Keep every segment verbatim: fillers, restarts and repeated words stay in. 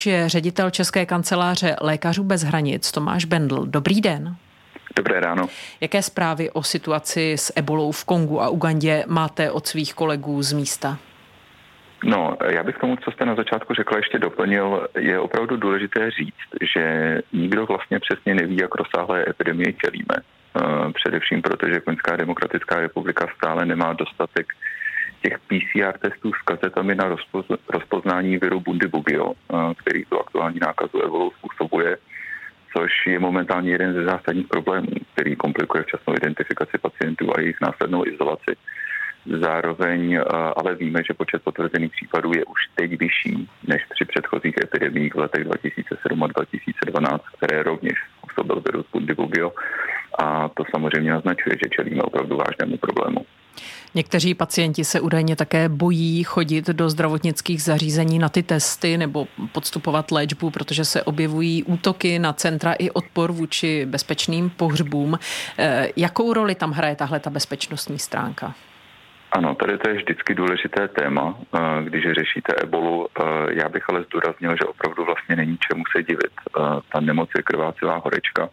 Je ředitel České kanceláře Lékařů bez hranic Tomáš Bendl. Dobrý den. Dobré ráno. Jaké zprávy o situaci s ebolou v Kongu a Ugandě máte od svých kolegů z místa? No, já bych k tomu, co jste na začátku řekla, ještě doplnil. Je opravdu důležité říct, že nikdo vlastně přesně neví, jak rozsáhlé epidemie čelíme. Především proto, že Koňská demokratická republika stále nemá dostatek těch P C R testů s kazetami na rozpoznání viru Bundibugyo, který tu aktuální nákazu ebolou způsobuje, což je momentálně jeden ze zásadních problémů, který komplikuje včasnou identifikaci pacientů a jejich následnou izolaci. Zároveň ale víme, že počet potvrzených případů je už teď vyšší než při předchozích epidemiích v letech dva tisíce sedm a dva tisíce dvanáct, které rovněž způsobil virus Bundibugyo, a to samozřejmě naznačuje, že čelíme opravdu vážnému problému. Někteří pacienti se údajně také bojí chodit do zdravotnických zařízení na ty testy nebo podstupovat léčbu, protože se objevují útoky na centra i odpor vůči bezpečným pohřbům. Jakou roli tam hraje tahle ta bezpečnostní stránka? Ano, tady to je vždycky důležité téma, když řešíte ebolu. Já bych ale zdůraznil, že opravdu vlastně není čemu se divit. Ta nemoc je krvácivá horečka,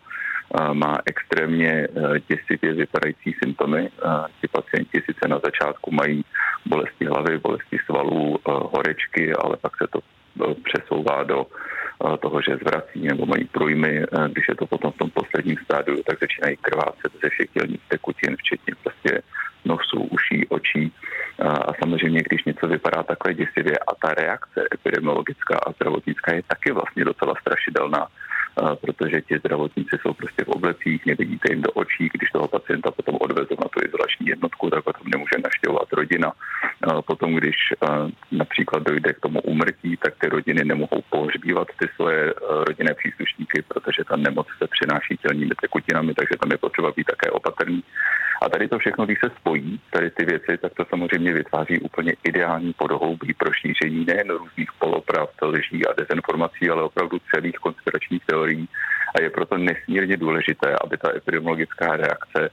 má extrémně děsivě vypadající symptomy. Ti pacienti sice na začátku mají bolesti hlavy, bolesti svalů, horečky, ale pak se to přesouvá do toho, že zvrací nebo mají průjmy. Když je to potom v tom posledním stádiu, tak začínají krvácet ze všech tělních tekutin, včetně prostě nosů, uší, očí. A samozřejmě, když něco vypadá takhle děsivě a ta reakce epidemiologická a zdravotnická je taky vlastně docela strašidelná, protože ti zdravotníci jsou prostě v oblecích, nevidíte jim do očí, když toho pacienta potom odvezou na tu izolační jednotku, tak potom nemůže navštěvovat rodina. Potom, když například dojde k tomu úmrtí, tak ty rodiny nemohou pohřbívat ty svoje rodinné příslušníky, protože ta nemoc se přináší tělními tekutinami, takže tam je potřeba být také opatrný. A tady to všechno, když se spojí, tady ty věci, tak to samozřejmě vytváří úplně ideální podhoubí pro šíření nejen různých polopravd, lží a dezinformací, ale opravdu celých konspiračních teorií. A je proto nesmírně důležité, aby ta epidemiologická reakce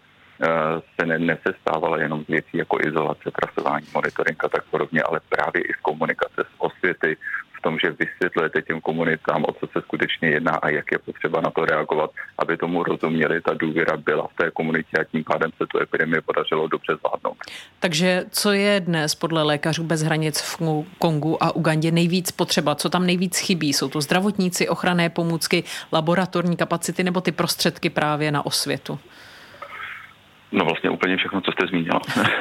se nesestávala jenom z věcí jako izolace, trasování, monitoring a tak podobně, ale právě i z komunikace, z osvěty, v tom, že vysvětlujete těm komunitám, o co se skutečně jedná a jak je potřeba na to reagovat, aby tomu rozuměli, ta důvěra byla v té komunitě a tím pádem se tu epidemii podařilo dobře zvládnout. Takže co je dnes podle Lékařů bez hranic v Kongu a Ugandě nejvíc potřeba? Co tam nejvíc chybí? Jsou to zdravotníci, ochranné pomůcky, laboratorní kapacity nebo ty prostředky právě na osvětu? No vlastně úplně všechno, co jste zmínila.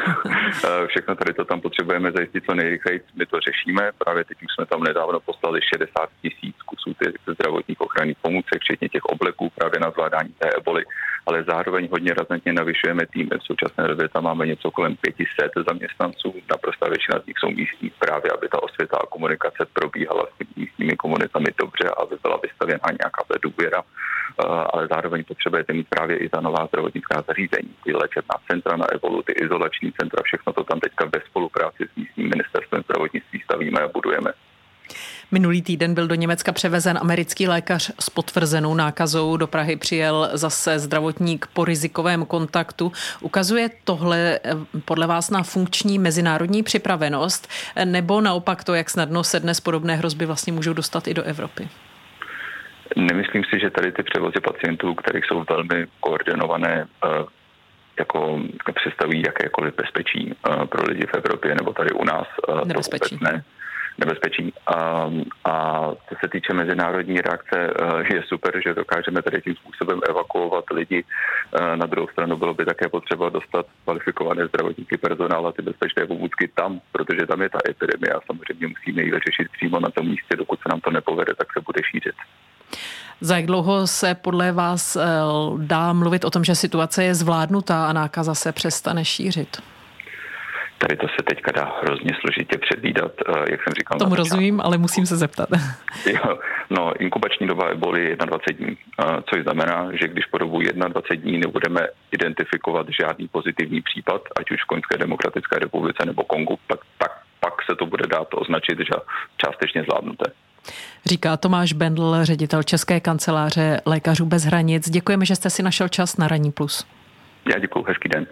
Všechno tady to tam potřebujeme zajistit co nejrychleji. My to řešíme. Právě teď už jsme tam nedávno poslali šedesát tisíc kusů těch zdravotních ochranných pomůcek, včetně těch obleků právě na zvládání té eboli, ale zároveň hodně razantně navyšujeme tým. V současné době tam máme něco kolem pět set zaměstnanců. Naprostá většina z nich jsou místní, právě aby ta osvěta a komunikace probíhala s těmi místními komunitami dobře, aby byla vystavěná nějaká důvěra, ale zároveň potřebujete mít právě i ta nová zdravotnická zařízení, ty léčebná centra na ebolu, ty izolační centra, všechno to tam teďka ve spolupráci s místním ministerstvem zdravotnictví stavíme a budujeme. Minulý týden byl do Německa převezen americký lékař s potvrzenou nákazou. Do Prahy přijel zase zdravotník po rizikovém kontaktu. Ukazuje tohle podle vás na funkční mezinárodní připravenost, nebo naopak to, jak snadno se dnes podobné hrozby vlastně můžou dostat i do Evropy? Nemyslím si, že tady ty převozy pacientů, které jsou velmi koordinované, jako představují jakékoliv bezpečí pro lidi v Evropě nebo tady u nás. Nebezpečí. Ne, nebezpečí. A, a co se týče mezinárodní reakce, je super, že dokážeme tady tím způsobem evakuovat lidi. Na druhou stranu bylo by také potřeba dostat kvalifikované zdravotníky, personál a ty bezpečné pomůcky tam, protože tam je ta epidemie a samozřejmě musíme ji řešit přímo na tom místě. Dokud se nám to nepovede, tak se bude šířit. Za jak dlouho se podle vás dá mluvit o tom, že situace je zvládnutá a nákaza se přestane šířit? Tady to se teďka dá hrozně složitě předvídat, jak jsem říkal. Tomu rozumím, ale musím se zeptat. Jo, no, inkubační doba eboli je dvacet jedna dní, což znamená, že když po dobu dvacet jedna dní nebudeme identifikovat žádný pozitivní případ, ať už v Koňské demokratické republice nebo Kongu, tak, tak pak se to bude dát označit, že částečně zvládnuté. Říká Tomáš Bendl, ředitel České kanceláře Lékařů bez hranic. Děkujeme, že jste si našel čas na Ranní plus. Já děkuju, hezký den.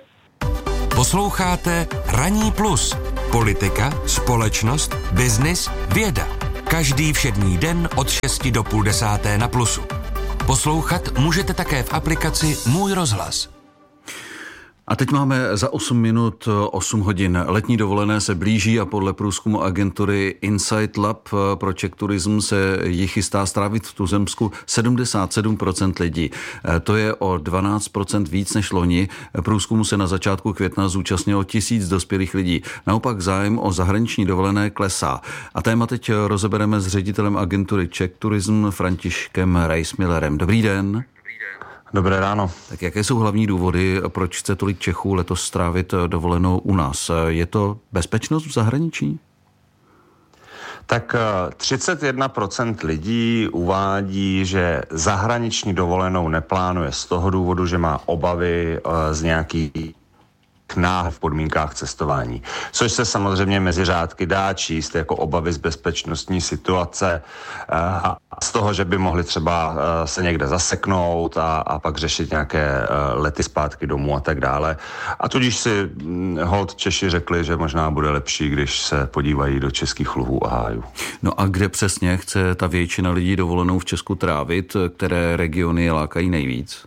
Posloucháte Ranní plus. Politika, společnost, biznis, věda. Každý všední den od šesti do půl desáté na Plusu. Poslouchat můžete také v aplikaci Můj rozhlas. A teď máme za osm minut osm hodin. Letní dovolené se blíží a podle průzkumu agentury Insight Lab pro Czech Tourism se ji chystá strávit v tuzemsku sedmdesát sedm procent lidí. To je o dvanáct procent víc než loni. Průzkumu se na začátku května zúčastnilo tisíc dospělých lidí. Naopak zájem o zahraniční dovolené klesá. A téma teď rozebereme s ředitelem agentury Czech Tourism Františkem Reismillerem. Dobrý den. Dobré ráno. Tak jaké jsou hlavní důvody, proč chce tolik Čechů letos strávit dovolenou u nás? Je to bezpečnost v zahraničí? Tak třicet jedna procent lidí uvádí, že zahraniční dovolenou neplánuje z toho důvodu, že má obavy z nějakých náh v podmínkách cestování. Což se samozřejmě mezi řádky dá číst jako obavy z bezpečnostní situace a z toho, že by mohli třeba se někde zaseknout a, a pak řešit nějaké lety zpátky domů a tak dále. A tudíž si holt Češi řekli, že možná bude lepší, když se podívají do českých luhů a hájů. No a kde přesně chce ta většina lidí dovolenou v Česku trávit? Které regiony lákají nejvíc?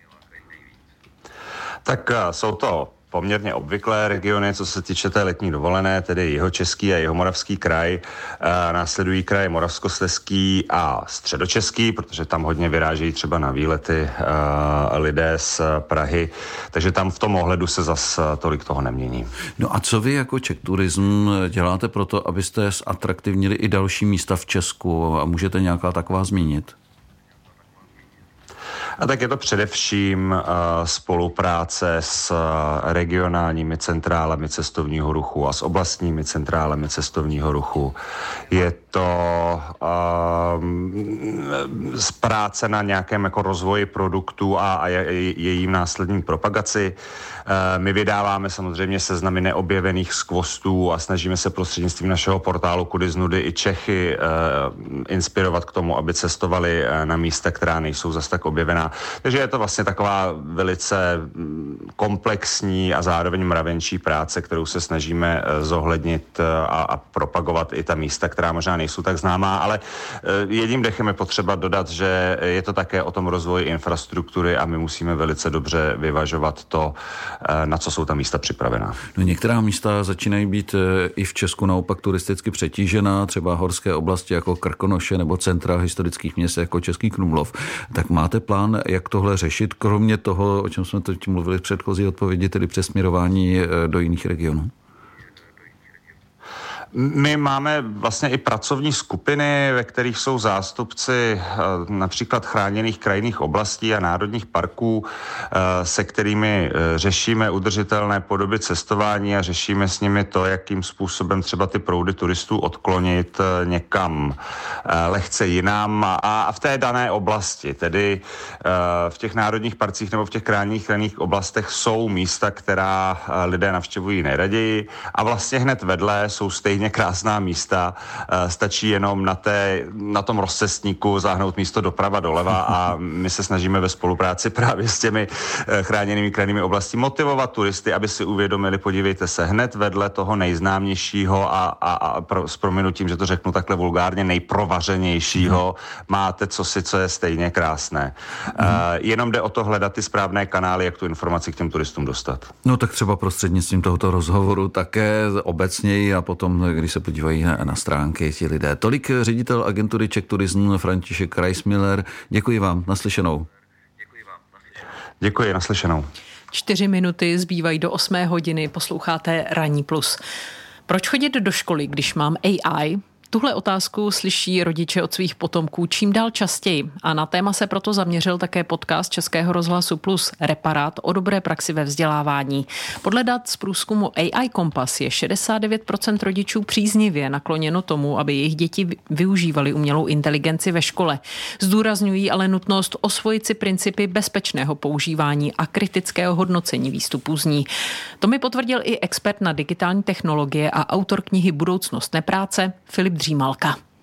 Tak jsou to poměrně obvyklé regiony, co se týče té letní dovolené, tedy Jihočeský a Jihomoravský kraj. E, následují kraje Moravskoslezský a Středočeský, protože tam hodně vyrážejí třeba na výlety e, lidé z Prahy, takže tam v tom ohledu se zas tolik toho nemění. No a co vy jako Czech Tourism děláte pro to, abyste zatraktivnili i další místa v Česku a můžete nějaká taková zmínit? A tak je to především uh, spolupráce s uh, regionálními centrálemi cestovního ruchu a s oblastními centrálemi cestovního ruchu. Je to uh, práce na nějakém jako rozvoji produktů a, a je, je, jejím následní propagaci. Uh, my vydáváme samozřejmě seznamy neobjevených skvostů a snažíme se prostřednictvím našeho portálu Kudy z nudy i Čechy uh, inspirovat k tomu, aby cestovali uh, na místa, která nejsou zas tak objevená. Takže je to vlastně taková velice komplexní a zároveň mravenčí práce, kterou se snažíme zohlednit a, a propagovat i ta místa, která možná nejsou tak známá, ale jedním dechem je potřeba dodat, že je to také o tom rozvoji infrastruktury a my musíme velice dobře vyvažovat to, na co jsou ta místa připravená. No, některá místa začínají být i v Česku naopak turisticky přetížená, třeba horské oblasti jako Krkonoše nebo centra historických měst jako Český Krumlov. Tak máte plán, jak tohle řešit, kromě toho, o čem jsme teď mluvili v předchozí odpovědi, tedy přesměrování do jiných regionů? My máme vlastně i pracovní skupiny, ve kterých jsou zástupci například chráněných krajinných oblastí a národních parků, se kterými řešíme udržitelné podoby cestování a řešíme s nimi to, jakým způsobem třeba ty proudy turistů odklonit někam lehce jinam a v té dané oblasti, tedy v těch národních parcích nebo v těch chráněných krajinných oblastech jsou místa, která lidé navštěvují nejraději a vlastně hned vedle jsou stejně krásná místa, stačí jenom na, té, na tom rozcestníku záhnout místo doprava doleva a my se snažíme ve spolupráci právě s těmi chráněnými krajinnými oblasti motivovat turisty, aby si uvědomili, podívejte se, hned vedle toho nejznámějšího a, a, a pro, s prominutím, že to řeknu takhle vulgárně, nejprovařenějšího, máte cosi, co je stejně krásné. Hmm. Uh, jenom jde o to hledat ty správné kanály, jak tu informaci k těm turistům dostat. No tak třeba prostřednictvím tohoto rozhovoru také obecněji a potom, když se podívají na, na stránky ti lidé. Tolik ředitel agentury Czech Tourism František Reismiller. Děkuji vám, naslyšenou. Děkuji vám, naslyšenou. Děkuji, naslyšenou. Čtyři minuty zbývají do osmé hodiny, posloucháte Ranní plus. Proč chodit do školy, když mám A I? Tuhle otázku slyší rodiče od svých potomků čím dál častěji a na téma se proto zaměřil také podcast Českého rozhlasu Plus Reparát o dobré praxi ve vzdělávání. Podle dat z průzkumu A I Kompas je šedesát devět procent rodičů příznivě nakloněno tomu, aby jejich děti využívaly umělou inteligenci ve škole. Zdůrazňují ale nutnost osvojit si principy bezpečného používání a kritického hodnocení výstupů z ní. To mi potvrdil i expert na digitální technologie a autor knihy Budoucnost nepráce Filip Dřímalka.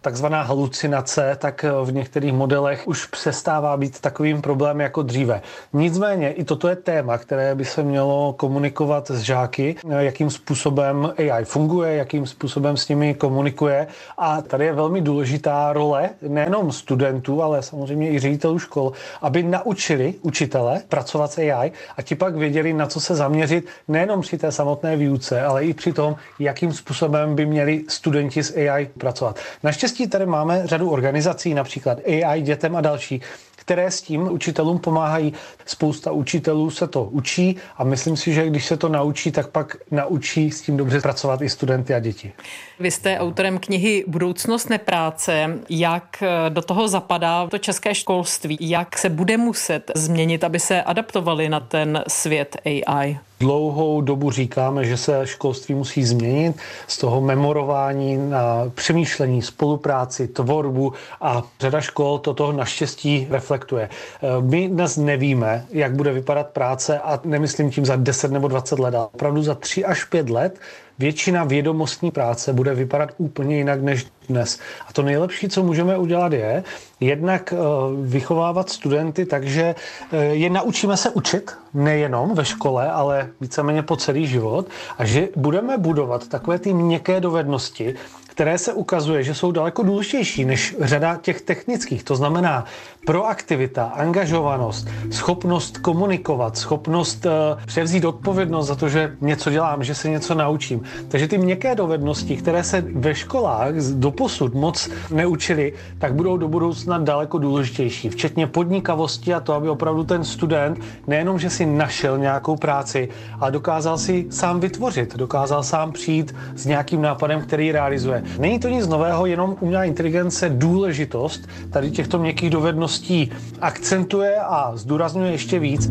takzvaná halucinace, tak v některých modelech už přestává být takovým problémem jako dříve. Nicméně i toto je téma, které by se mělo komunikovat s žáky, jakým způsobem A I funguje, jakým způsobem s nimi komunikuje. A tady je velmi důležitá role nejenom studentů, ale samozřejmě i ředitelů škol, aby naučili učitele pracovat s A I a ti pak věděli, na co se zaměřit, nejenom při té samotné výuce, ale i při tom, jakým způsobem by měli studenti s A I pracovat. Naštěstí tady máme řadu organizací, například A I dětem a další, které s tím učitelům pomáhají. Spousta učitelů se to učí a myslím si, že když se to naučí, tak pak naučí s tím dobře pracovat i studenty a děti. Vy jste autorem knihy Budoucnost nepráce. Jak do toho zapadá to české školství? Jak se bude muset změnit, aby se adaptovali na ten svět A I? Dlouhou dobu říkáme, že se školství musí změnit z toho memorování na přemýšlení, spolupráci, tvorbu a řada škol toto naštěstí reflektuje. My dnes nevíme, jak bude vypadat práce a nemyslím tím za deset nebo dvacet let, ale opravdu za tři až pět let většina vědomostní práce bude vypadat úplně jinak než dnes. A to nejlepší, co můžeme udělat, je jednak vychovávat studenty, takže je naučíme se učit, nejenom ve škole, ale víceméně po celý život, a že budeme budovat takové ty měkké dovednosti, které se ukazuje, že jsou daleko důležitější než řada těch technických. To znamená proaktivita, angažovanost, schopnost komunikovat, schopnost uh, převzít odpovědnost za to, že něco dělám, že se něco naučím. Takže ty měkké dovednosti, které se ve školách doposud moc neučily, tak budou do budoucna daleko důležitější. Včetně podnikavosti a to, aby opravdu ten student nejenom, že si našel nějakou práci, ale dokázal si sám vytvořit, dokázal sám přijít s nějakým nápadem, který realizuje. Není to nic nového, jenom umělá inteligence důležitost tady těchto měkkých dovedností akcentuje a zdůrazňuje ještě víc.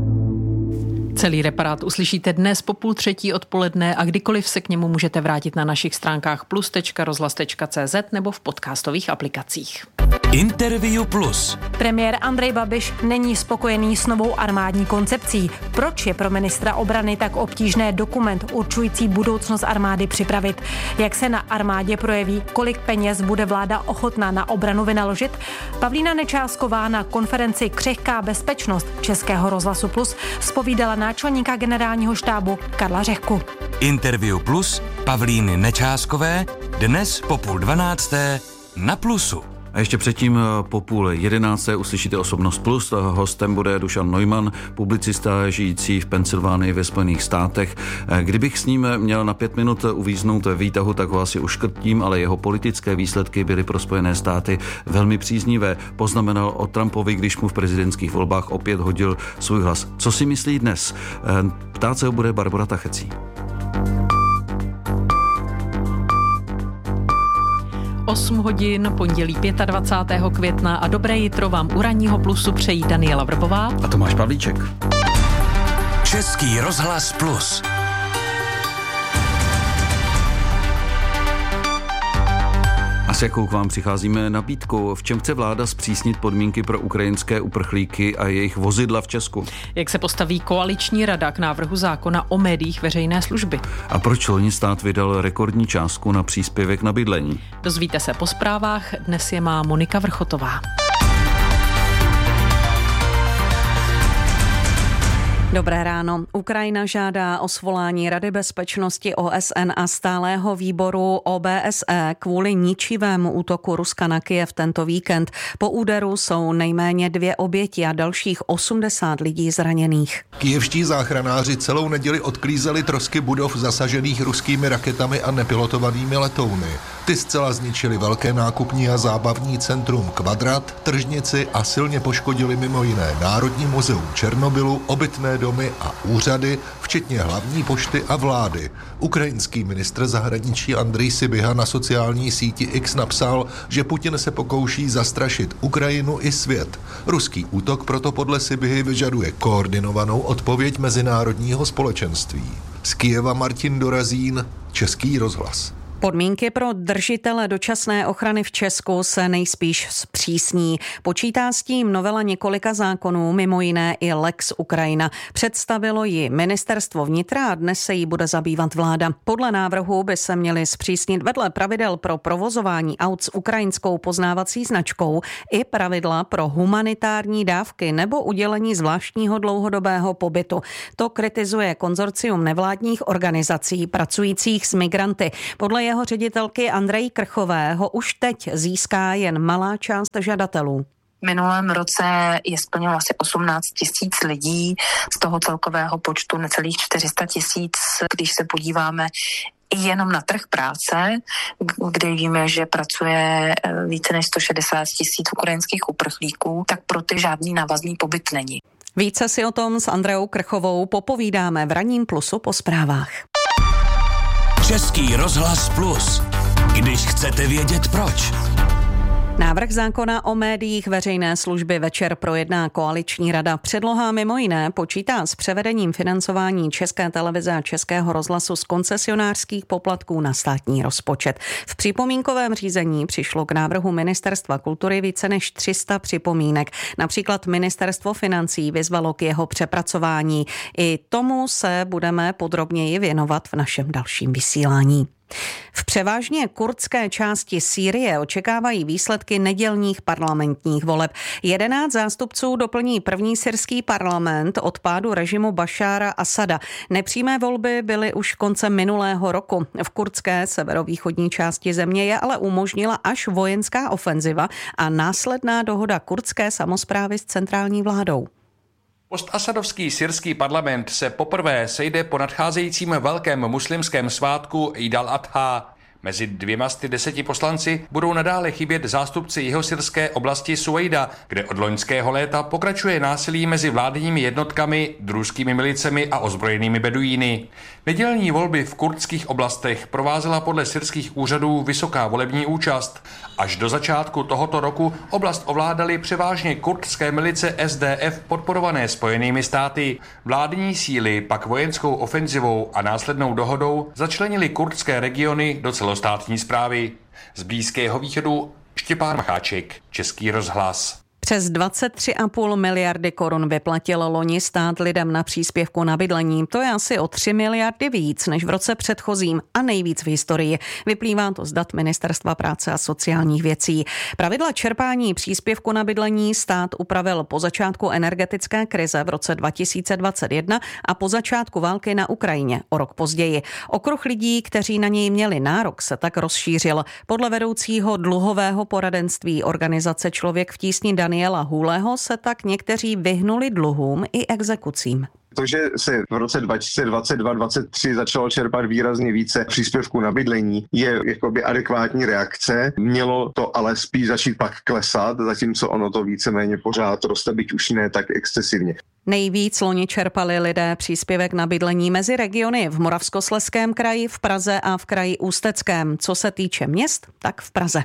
Celý reparát uslyšíte dnes po půl třetí odpoledne a kdykoliv se k němu můžete vrátit na našich stránkách plus tečka rozhlas tečka cé zet nebo v podcastových aplikacích. Interview Plus. Premiér Andrej Babiš není spokojený s novou armádní koncepcí. Proč je pro ministra obrany tak obtížné dokument určující budoucnost armády připravit? Jak se na armádě projeví, kolik peněz bude vláda ochotná na obranu vynaložit? Pavlína Nečásková na konferenci Křehká bezpečnost Českého rozhlasu Plus zpovídala náčelníka generálního štábu Karla Řehku. Interview Plus Pavlíny Nečáskové dnes po půl dvanácté na Plusu. A ještě předtím po půl jedenácté uslyšíte Osobnost Plus. Hostem bude Dušan Neumann, publicista žijící v Pensylvánii ve Spojených státech. Kdybych s ním měl na pět minut uvíznout ve výtahu, tak ho asi uškrtím, ale jeho politické výsledky byly pro Spojené státy velmi příznivé. Poznamenal o Trumpovi, když mu v prezidentských volbách opět hodil svůj hlas. Co si myslí dnes? Ptát se ho bude Barbora Tachecí. osm hodin, pondělí dvacátého pátého května a dobré jitro vám u ranního Plusu přejí Daniela Vrbová a Tomáš Pavlíček. Český rozhlas Plus. A s jakou k vám přicházíme nabídkou? V čem chce vláda zpřísnit podmínky pro ukrajinské uprchlíky a jejich vozidla v Česku? Jak se postaví koaliční rada k návrhu zákona o médiích veřejné služby? A proč loni stát vydal rekordní částku na příspěvek na bydlení? Dozvíte se po zprávách, dnes je má Monika Vrchotová. Dobré ráno. Ukrajina žádá o svolání Rady bezpečnosti O S N a stálého výboru O B S E kvůli ničivému útoku Ruska na Kyjev tento víkend. Po úderu jsou nejméně dvě oběti a dalších osmdesát lidí zraněných. Kyjevští záchranáři celou neděli odklízeli trosky budov zasažených ruskými raketami a nepilotovanými letouny. Ty zcela zničily velké nákupní a zábavní centrum Kvadrat, tržnici a silně poškodili mimo jiné Národní muzeum Černobylu, obytné domy a úřady, včetně hlavní pošty a vlády. Ukrajinský ministr zahraničí Andrej Sybiha na sociální síti X napsal, že Putin se pokouší zastrašit Ukrajinu i svět. Ruský útok proto podle Sybihy vyžaduje koordinovanou odpověď mezinárodního společenství. Z Kyjeva Martin Dorazín, Český rozhlas. Podmínky pro držitele dočasné ochrany v Česku se nejspíš zpřísní. Počítá s tím novela několika zákonů, mimo jiné i Lex Ukrajina. Představilo ji ministerstvo vnitra a dnes se jí bude zabývat vláda. Podle návrhu by se měly zpřísnit vedle pravidel pro provozování aut s ukrajinskou poznávací značkou i pravidla pro humanitární dávky nebo udělení zvláštního dlouhodobého pobytu. To kritizuje konzorcium nevládních organizací pracujících s migranty. Podle jeho ředitelky Andreji Krchové ho už teď získá jen malá část žadatelů. V minulém roce je splnilo asi osmnáct tisíc lidí, z toho celkového počtu necelých čtyři sta tisíc, když se podíváme jenom na trh práce, kde víme, že pracuje více než sto šedesát tisíc ukrajinských uprchlíků, tak pro ty žádný návazný pobyt není. Více si o tom s Andreou Krchovou popovídáme v Ranním plusu po zprávách. Český rozhlas Plus. Když chcete vědět proč. Návrh zákona o médiích veřejné služby večer projedná koaliční rada. Předloha mimo jiné počítá s převedením financování České televize a Českého rozhlasu z koncesionářských poplatků na státní rozpočet. V připomínkovém řízení přišlo k návrhu Ministerstva kultury více než tři sta připomínek. Například Ministerstvo financí vyzvalo k jeho přepracování. I tomu se budeme podrobněji věnovat v našem dalším vysílání. V převážně kurdské části Sýrie očekávají výsledky nedělních parlamentních voleb. Jedenáct zástupců doplní první syrský parlament od pádu režimu Bašára Asada. Nepřímé volby byly už koncem minulého roku. V kurdské severovýchodní části země je ale umožnila až vojenská ofenziva a následná dohoda kurdské samosprávy s centrální vládou. Postasadovský syrský parlament se poprvé sejde po nadcházejícím velkém muslimském svátku Eid al-Adha. Mezi dvěma sty deseti poslanci budou nadále chybět zástupci jihosyrské oblasti Suejda, kde od loňského léta pokračuje násilí mezi vládními jednotkami, družskými milicemi a ozbrojenými beduíny. Nedělní volby v kurdských oblastech provázela podle syrských úřadů vysoká volební účast. Až do začátku tohoto roku oblast ovládaly převážně kurdské milice S D F podporované Spojenými státy. Vládní síly pak vojenskou ofenzivou a následnou dohodou začlenily kurdské regiony do celostátní správy. Z Blízkého východu Štěpán Macháček, Český rozhlas. Přes dvacet tři a půl miliardy korun vyplatil loni stát lidem na příspěvku na bydlení. To je asi o tři miliardy víc než v roce předchozím a nejvíc v historii. Vyplývá to z dat Ministerstva práce a sociálních věcí. Pravidla čerpání příspěvku na bydlení stát upravil po začátku energetické krize v roce dva tisíce dvacet jedna a po začátku války na Ukrajině o rok později. Okruh lidí, kteří na něj měli nárok, se tak rozšířil. Podle vedoucího dluhového poradenství organizace Člověk v tísni Daniela Hůleho se tak někteří vyhnuli dluhům i exekucím. To, že se v roce dva tisíce dvacet dva dvacet tři začalo čerpat výrazně více příspěvků na bydlení, je jakoby adekvátní reakce. Mělo to ale spíš začít pak klesat, zatímco ono to víceméně pořád roste, byť už ne tak excesivně. Nejvíc loni čerpali lidé příspěvek na bydlení mezi regiony v Moravskoslezském kraji, v Praze a v kraji Ústeckém. Co se týče měst, tak v Praze.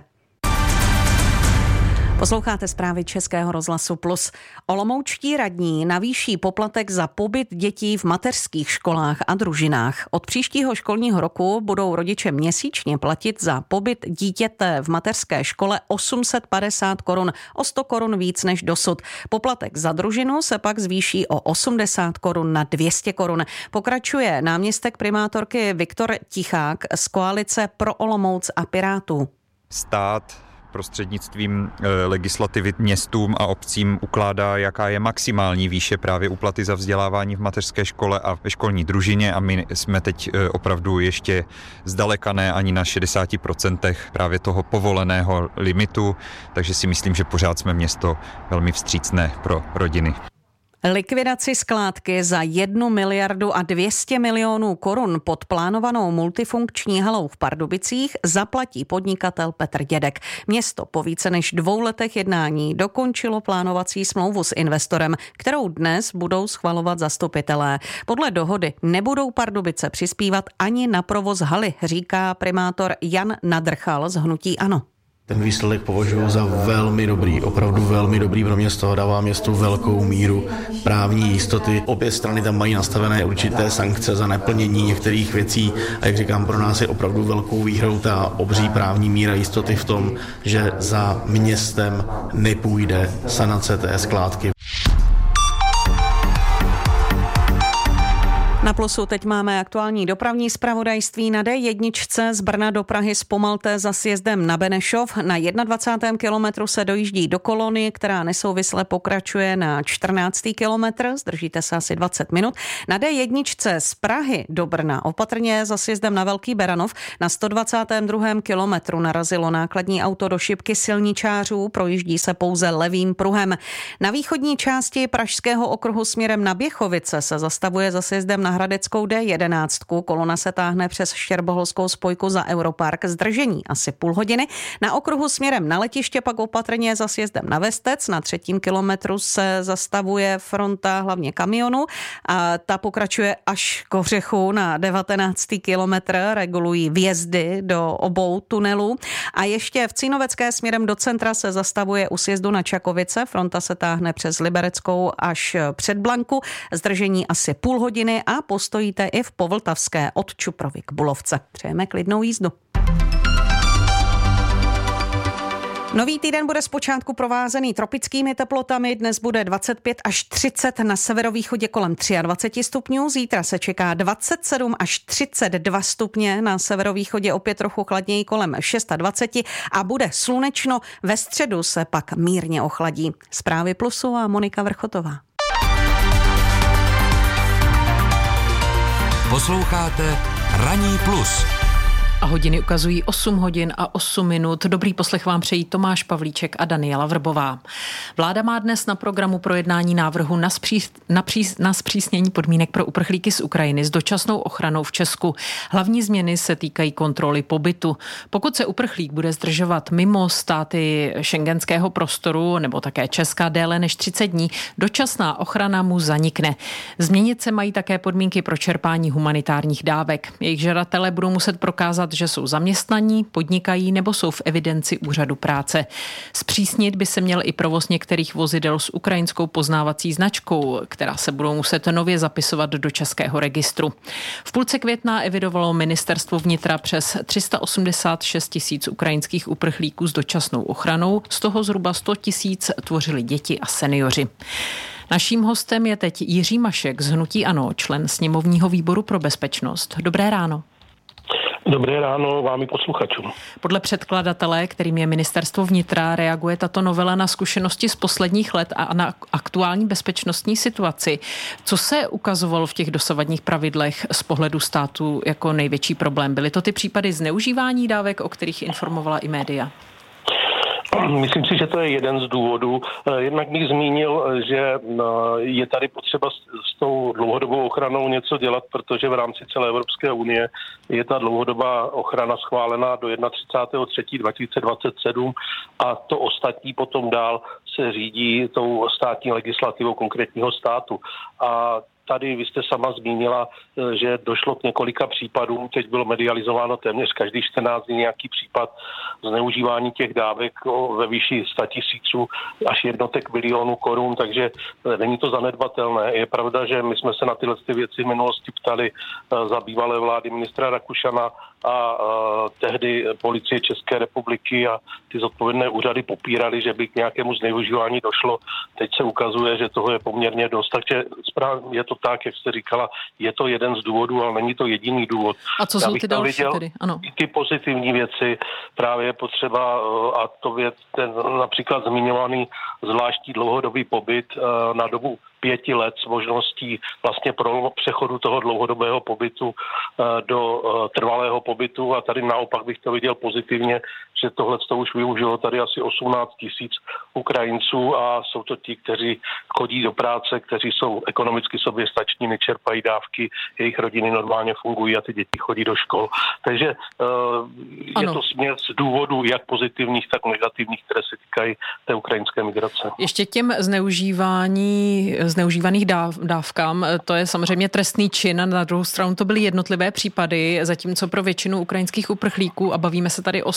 Posloucháte zprávy Českého rozhlasu Plus. Olomoučtí radní navýší poplatek za pobyt dětí v mateřských školách a družinách. Od příštího školního roku budou rodiče měsíčně platit za pobyt dítěte v mateřské škole osm set padesát korun, o sto korun víc než dosud. Poplatek za družinu se pak zvýší o osmdesát korun na dvě stě korun. Pokračuje náměstek primátorky Viktor Tichák z koalice Pro Olomouc a Pirátů. Stát prostřednictvím legislativy městům a obcím ukládá, jaká je maximální výše právě úplaty za vzdělávání v mateřské škole a ve školní družině a my jsme teď opravdu ještě zdaleka ne ani na šedesáti procentech právě toho povoleného limitu, takže si myslím, že pořád jsme město velmi vstřícné pro rodiny. Likvidaci skládky za jednu miliardu a dvě stě milionů korun pod plánovanou multifunkční halou v Pardubicích zaplatí podnikatel Petr Dědek. Město po více než dvou letech jednání dokončilo plánovací smlouvu s investorem, kterou dnes budou schvalovat zastupitelé. Podle dohody nebudou Pardubice přispívat ani na provoz haly, říká primátor Jan Nadrchal z hnutí ANO. Ten výsledek považuji za velmi dobrý, opravdu velmi dobrý. Pro mě z toho dává městu velkou míru právní jistoty. Obě strany tam mají nastavené určité sankce za neplnění některých věcí a jak říkám, pro nás je opravdu velkou výhrou ta obří právní míra jistoty v tom, že za městem nepůjde sanace té skládky. Na Plusu teď máme aktuální dopravní zpravodajství. Na dé jedna z Brna do Prahy zpomalte za sjezdem na Benešov. Na dvacátém prvním kilometru se dojíždí do kolony, která nesouvisle pokračuje na čtrnáctý kilometr. Zdržíte se asi dvacet minut. Na dé jedna z Prahy do Brna opatrně za sjezdem na Velký Beranov. Na sto dvacátém druhém kilometru narazilo nákladní auto do šipky silničářů. Projíždí se pouze levým pruhem. Na východní části Pražského okruhu směrem na Běchovice se zastavuje za sjezdem na Hradeckou dé jedenáct. Kolona se táhne přes Štěrboholskou spojku za Europark. Zdržení asi půl hodiny. Na okruhu směrem na letiště pak opatrně za sjezdem na Vestec. Na třetím kilometru se zastavuje fronta hlavně kamionů a ta pokračuje až k Hořechu na devatenáctý kilometr. Regulují vjezdy do obou tunelů. A ještě v Cínovecké směrem do centra se zastavuje u sjezdu na Čakovice. Fronta se táhne přes Libereckou až před Blanku. Zdržení asi půl hodiny a postojíte i v Povltavské od Čuprovy k Bulovce. Přejeme klidnou jízdu. Nový týden bude zpočátku provázený tropickými teplotami, dnes bude dvacet pět až třicet, na severovýchodě kolem dvacet tři stupňů, zítra se čeká dvacet sedm až třicet dva stupně, na severovýchodě opět trochu chladněji kolem dvacet šest a bude slunečno, ve středu se pak mírně ochladí. Zprávy Plusu a Monika Vrchotová. Posloucháte Ranní plus. A hodiny ukazují osm hodin a osm minut. Dobrý poslech vám přejí Tomáš Pavlíček a Daniela Vrbová. Vláda má dnes na programu projednání návrhu na, zpří, na, pří, na zpřísnění podmínek pro uprchlíky z Ukrajiny s dočasnou ochranou v Česku. Hlavní změny se týkají kontroly pobytu. Pokud se uprchlík bude zdržovat mimo státy schengenského prostoru nebo také Česka déle než třicet dní, dočasná ochrana mu zanikne. Změnit se mají také podmínky pro čerpání humanitárních dávek. Jejich žadatelé budou muset prokázat, že jsou zaměstnaní, podnikají nebo jsou v evidenci úřadu práce. Zpřísnit by se měl i provoz některých vozidel s ukrajinskou poznávací značkou, která se budou muset nově zapisovat do českého registru. V půlce května evidovalo ministerstvo vnitra přes tři sta osmdesát šest tisíc ukrajinských uprchlíků s dočasnou ochranou, z toho zhruba sto tisíc tvořili děti a seniori. Naším hostem je teď Jiří Mašek z hnutí ANO, člen sněmovního výboru pro bezpečnost. Dobré ráno. Dobré ráno vám i posluchačům. Podle předkladatele, kterým je ministerstvo vnitra, reaguje tato novela na zkušenosti z posledních let a na aktuální bezpečnostní situaci. Co se ukazovalo v těch dosavadních pravidlech z pohledu státu jako největší problém? Byly to ty případy zneužívání dávek, o kterých informovala i média? Myslím si, že to je jeden z důvodů. Jednak bych zmínil, že je tady potřeba s tou dlouhodobou ochranou něco dělat, protože v rámci celé Evropské unie je ta dlouhodobá ochrana schválená do třicátého prvního třetího dva tisíce dvacet sedm a to ostatní potom dál se řídí tou státní legislativou konkrétního státu. A tady vy jste sama zmínila, že došlo k několika případům, teď bylo medializováno téměř každý čtrnáct dní nějaký případ zneužívání těch dávek ve výši sto tisíců až jednotek milionů korun, takže není to zanedbatelné. Je pravda, že my jsme se na tyhle ty věci v minulosti ptali za bývalé vlády ministra Rakušana a, a tehdy policie České republiky a ty zodpovědné úřady popírali, že by k nějakému zneužívání došlo. Teď se ukazuje, že toho je poměrně dost, takže je to tak, jak jste říkala, je to jeden z důvodů, ale není to jediný důvod. A co jsou ty další tedy? Ano. I ty pozitivní věci právě je potřeba, a to je ten například zmiňovaný zvláštní dlouhodobý pobyt na dobu pěti let s možností vlastně pro přechodu toho dlouhodobého pobytu do trvalého pobytu a tady naopak bych to viděl pozitivně, že tohle to už využilo tady asi osmnáct tisíc Ukrajinců a jsou to ti, kteří chodí do práce, kteří jsou ekonomicky soběstační, nečerpají dávky, jejich rodiny normálně fungují a ty děti chodí do škol. Takže uh, je to směs důvodů jak pozitivních, tak negativních, které se týkají té ukrajinské migrace. Ještě těm zneužívání zneužívaných dáv, dávkám, to je samozřejmě trestný čin a na druhou stranu to byly jednotlivé případy, zatímco pro většinu ukrajinských uprchlíků, a bavíme se tady o stovkách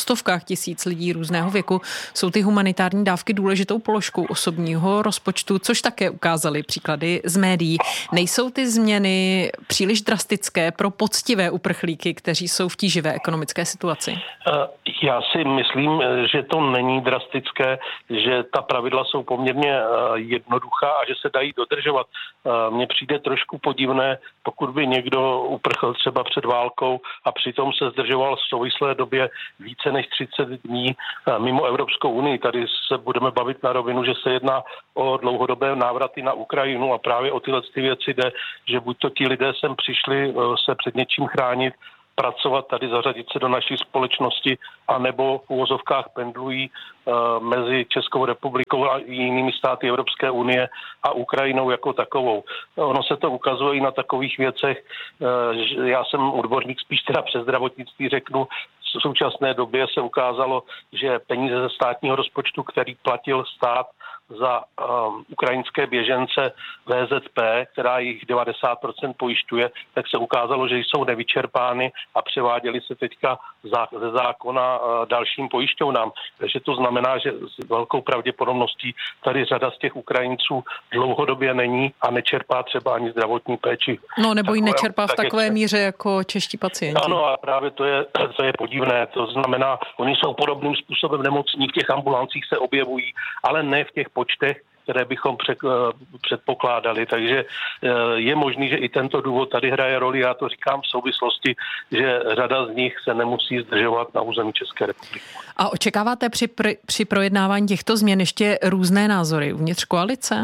tisíc lidí různého věku, jsou ty humanitární dávky důležitou položkou osobního rozpočtu, což také ukázaly příklady z médií. Nejsou ty změny příliš drastické pro poctivé uprchlíky, kteří jsou v tíživé ekonomické situaci? Já si myslím, že to není drastické, že ta pravidla jsou poměrně jednoduchá a že se dají dodržovat. Mně přijde trošku podivné, pokud by někdo uprchl třeba před válkou a přitom se zdržoval v souvislé době více než třicet dní mimo Evropskou unii. Tady se budeme bavit na rovinu, že se jedná o dlouhodobé návraty na Ukrajinu a právě o tyhle ty věci jde, že buď to ti lidé sem přišli se před něčím chránit, pracovat tady, zařadit se do naší společnosti, anebo v uvozovkách pendlují uh, mezi Českou republikou a jinými státy Evropské unie a Ukrajinou jako takovou. Ono se to ukazuje i na takových věcech. Uh, já jsem odborník spíš teda přes zdravotnictví, řeknu, v současné době se ukázalo, že peníze ze státního rozpočtu, který platil stát za um, ukrajinské běžence V Z P, která jich devadesát procent pojišťuje, tak se ukázalo, že jsou nevyčerpány a převáděly se teďka ze zákona uh, dalším pojišťovnám. Takže to znamená, že s velkou pravděpodobností tady řada z těch Ukrajinců dlouhodobě není a nečerpá třeba ani zdravotní péči. No nebo ji nečerpá v takové je... míře jako čeští pacienti. Ano a právě to je, to je podivné. To znamená, oni jsou podobným způsobem nemocní, v těch ambulancích se objevují, ale ne v těch počtech, které bychom předpokládali. Takže je možný, že i tento důvod tady hraje roli. Já to říkám v souvislosti, že řada z nich se nemusí zdržovat na území České republiky. A očekáváte při, pr- při projednávání těchto změn ještě různé názory uvnitř koalice?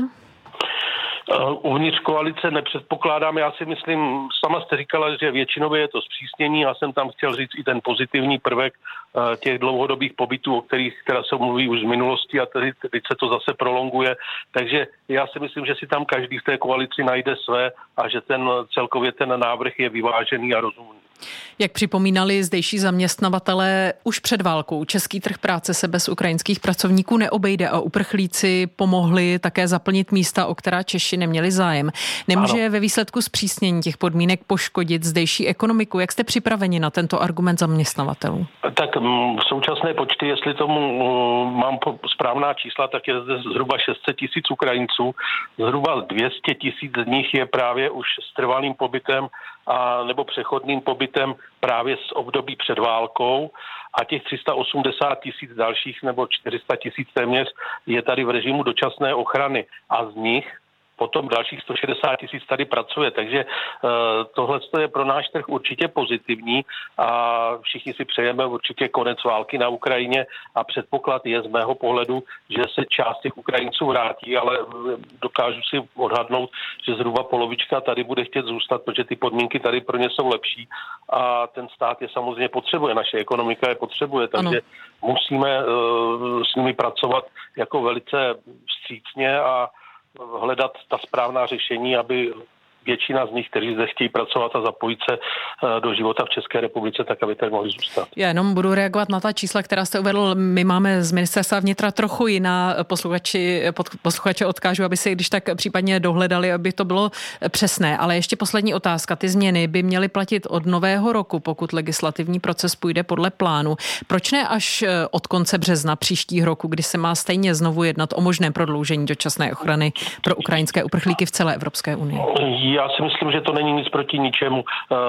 Uvnitř koalice nepředpokládám, já si myslím, sama jste říkala, že většinově je to zpřísnění, já jsem tam chtěl říct i ten pozitivní prvek těch dlouhodobých pobytů, o kterých teda se mluví už z minulosti a teď, teď se to zase prolonguje, takže já si myslím, že si tam každý v té koalici najde své a že ten celkově ten návrh je vyvážený a rozumný. Jak připomínali zdejší zaměstnavatelé už před válkou, český trh práce se bez ukrajinských pracovníků neobejde a uprchlíci pomohli také zaplnit místa, o která Češi neměli zájem. Nemůže ano. ve výsledku zpřísnění těch podmínek poškodit zdejší ekonomiku? Jak jste připraveni na tento argument zaměstnavatelů? Tak v současné počty, jestli tomu mám správná čísla, tak je zde zhruba šest set tisíc Ukrajinců. Zhruba dvě stě tisíc z nich je právě už s trvalým pobytem a nebo přechodným pobytem právě z období před válkou a těch tři sta osmdesát tisíc dalších nebo čtyři sta tisíc téměř je tady v režimu dočasné ochrany a z nich potom dalších sto šedesát tisíc tady pracuje, takže uh, tohle je pro náš trh určitě pozitivní a všichni si přejeme určitě konec války na Ukrajině a předpoklad je z mého pohledu, že se část těch Ukrajinců vrátí, ale dokážu si odhadnout, že zhruba polovička tady bude chtět zůstat, protože ty podmínky tady pro ně jsou lepší a ten stát je samozřejmě potřebuje, naše ekonomika je potřebuje, takže ano. musíme uh, s nimi pracovat jako velice vstřícně a hledat ta správná řešení, aby většina z nich, kteří zde chtějí pracovat a zapojit se do života v České republice, tak aby tak mohli zůstat. Já jenom budu reagovat na ta čísla, která jste uvedl. My máme z ministerstva vnitra trochu jiná. Posluchači, posluchače odkážu, aby se když tak případně dohledali, aby to bylo přesné. Ale ještě poslední otázka. Ty změny by měly platit od nového roku, pokud legislativní proces půjde podle plánu. Proč ne až od konce března příštího roku, kdy se má stejně znovu jednat o možném prodloužení dočasné ochrany pro ukrajinské uprchlíky v celé Evropské unii? Já si myslím, že to není nic proti ničemu,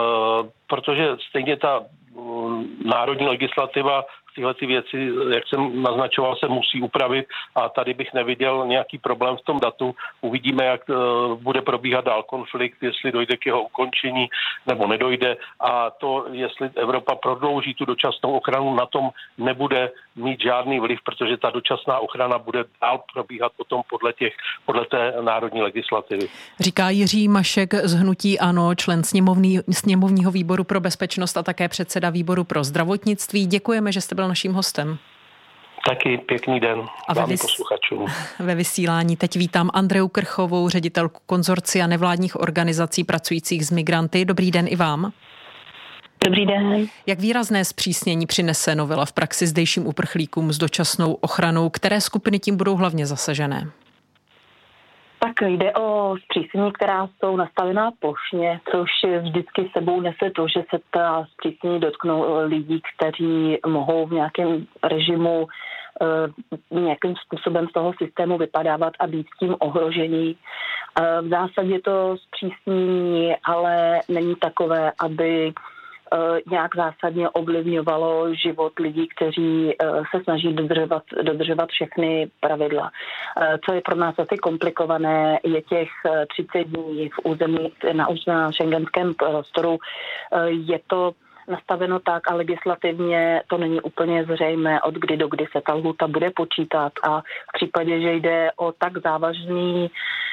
protože stejně ta národní legislativa tyhle ty věci, jak jsem naznačoval, se musí upravit a tady bych neviděl nějaký problém v tom datu. Uvidíme, jak bude probíhat dál konflikt, jestli dojde k jeho ukončení nebo nedojde a to, jestli Evropa prodlouží tu dočasnou ochranu, na tom nebude mít žádný vliv, protože ta dočasná ochrana bude dál probíhat potom podle, těch, podle té národní legislativy. Říká Jiří Mašek z hnutí ANO, člen sněmovní, sněmovního výboru pro bezpečnost a také předseda výboru pro zdravotnictví. Děkujeme, že jste byl naším hostem. Taky pěkný den a vám vys- posluchačům. Ve vysílání teď vítám Andreu Krchovou, ředitelku konzorcia nevládních organizací pracujících s migranty. Dobrý den i vám. Dobrý den. Jak výrazné zpřísnění přinese novela v praxi zdejším uprchlíkům s dočasnou ochranou? Které skupiny tím budou hlavně zasažené? Tak jde o zpřísnění, která jsou nastavená plošně, což vždycky sebou nese to, že se ta zpřísnění dotknou lidí, kteří mohou v nějakém režimu nějakým způsobem z toho systému vypadávat a být tím ohrožení. V zásadě to zpřísnění ale není takové, aby nějak zásadně ovlivňovalo život lidí, kteří se snaží dodržovat, dodržovat všechny pravidla. Co je pro nás asi komplikované, je těch třicet dní v území na, na šengenském prostoru. Je to nastaveno tak a legislativně to není úplně zřejmé, od kdy do kdy se ta lhůta bude počítat a v případě, že jde o tak závažný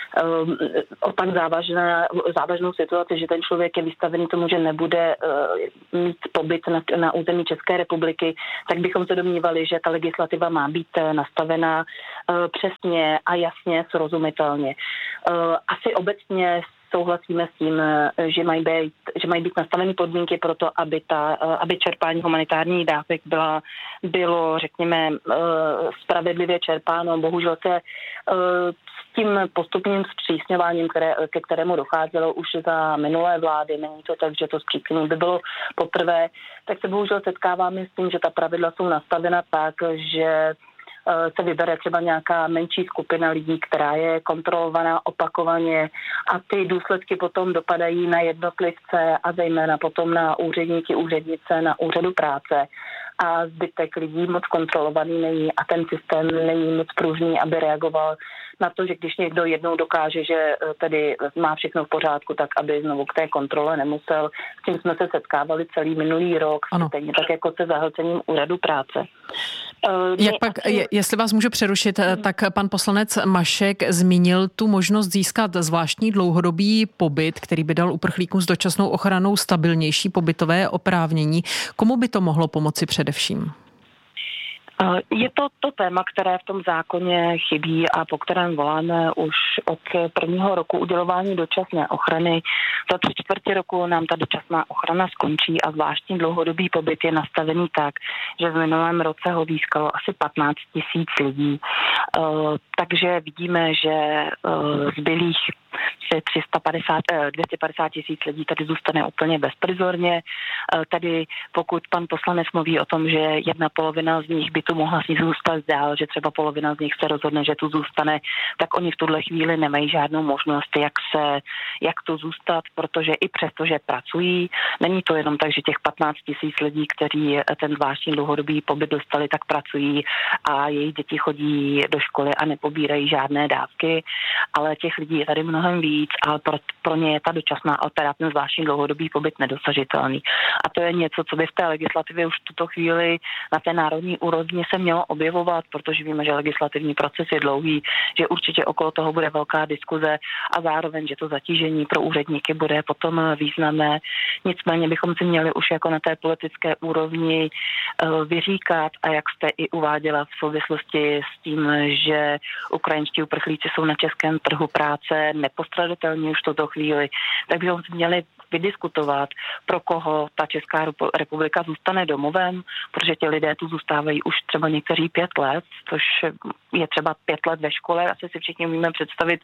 o tak závažné, závažnou situaci, že ten člověk je vystavený tomu, že nebude uh, mít pobyt na, na území České republiky, tak bychom se domnívali, že ta legislativa má být nastavená uh, přesně a jasně, srozumitelně. Uh, asi obecně souhlasíme s tím, že mají být, že mají být nastaveny podmínky pro to, aby, ta, aby čerpání humanitárních dávek byla, bylo, řekněme, spravedlivě čerpáno. Bohužel se s tím postupným zpřísňováním, které, ke kterému docházelo už za minulé vlády, není to tak, že to zpřísnění by bylo poprvé, tak se bohužel setkáváme s tím, že ta pravidla jsou nastavena tak, že se vybere třeba nějaká menší skupina lidí, která je kontrolovaná opakovaně a ty důsledky potom dopadají na jednotlivce a zejména potom na úředníky, úřednice na úřadu práce. A zbytek lidí moc kontrolovaný není a ten systém není moc pružný, aby reagoval na to, že když někdo jednou dokáže, že tedy má všechno v pořádku, tak aby znovu k té kontrole nemusel. S tím jsme se setkávali celý minulý rok, ano. Stejně tak jako se zahlcením úřadu práce. Jak pak, asi... jestli vás můžu přerušit, tak pan poslanec Mašek zmínil tu možnost získat zvláštní dlouhodobý pobyt, který by dal uprchlíkům s dočasnou ochranou stabilnější pobytové oprávnění. Komu by to mohlo pomoci především? Je to to téma, které v tom zákoně chybí a po kterém voláme už od prvního roku udělování dočasné ochrany. Za tři čtvrtě roku nám ta dočasná ochrana skončí a zvláštní dlouhodobý pobyt je nastavený tak, že v minulém roce ho získalo asi patnáct tisíc lidí. Takže vidíme, že zbylých tři sta padesát, dvě stě padesát tisíc lidí tady zůstane úplně bezprizorně. Tady pokud pan poslanec mluví o tom, že jedna polovina z nich by tu mohla si zůstat dál, že třeba polovina z nich se rozhodne, že tu zůstane, tak oni v tuhle chvíli nemají žádnou možnost, jak se, jak tu zůstat, protože i přesto, že pracují, není to jenom tak, že těch patnáct tisíc lidí, kteří ten zvláštní dlouhodobý pobyt dostali, tak pracují a jejich děti chodí do školy a nepobírají žádné dávky, ale těch lidí je tady mnohem víc a pro, pro ně je ta dočasná altera, ten zvláštní dlouhodobý pobyt nedosažitelný. A to je něco, co by v té legislativě už v tuto chvíli na té národní úrovni se mělo objevovat, protože víme, že legislativní proces je dlouhý, že určitě okolo toho bude velká diskuze a zároveň, že to zatížení pro úředníky bude potom významné. Nicméně bychom si měli už jako na té politické úrovni vyříkat a jak jste i uváděla v souvislosti s tím, že ukrajinští uprchlíci jsou na českém trhu práce nepostradatelní už v tuto chvíli, tak bychom si měli vydiskutovat, pro koho ta Česká republika zůstane domovem, protože ti lidé tu zůstávají už třeba někteří pět let, což je třeba pět let ve škole, asi si všichni umíme představit,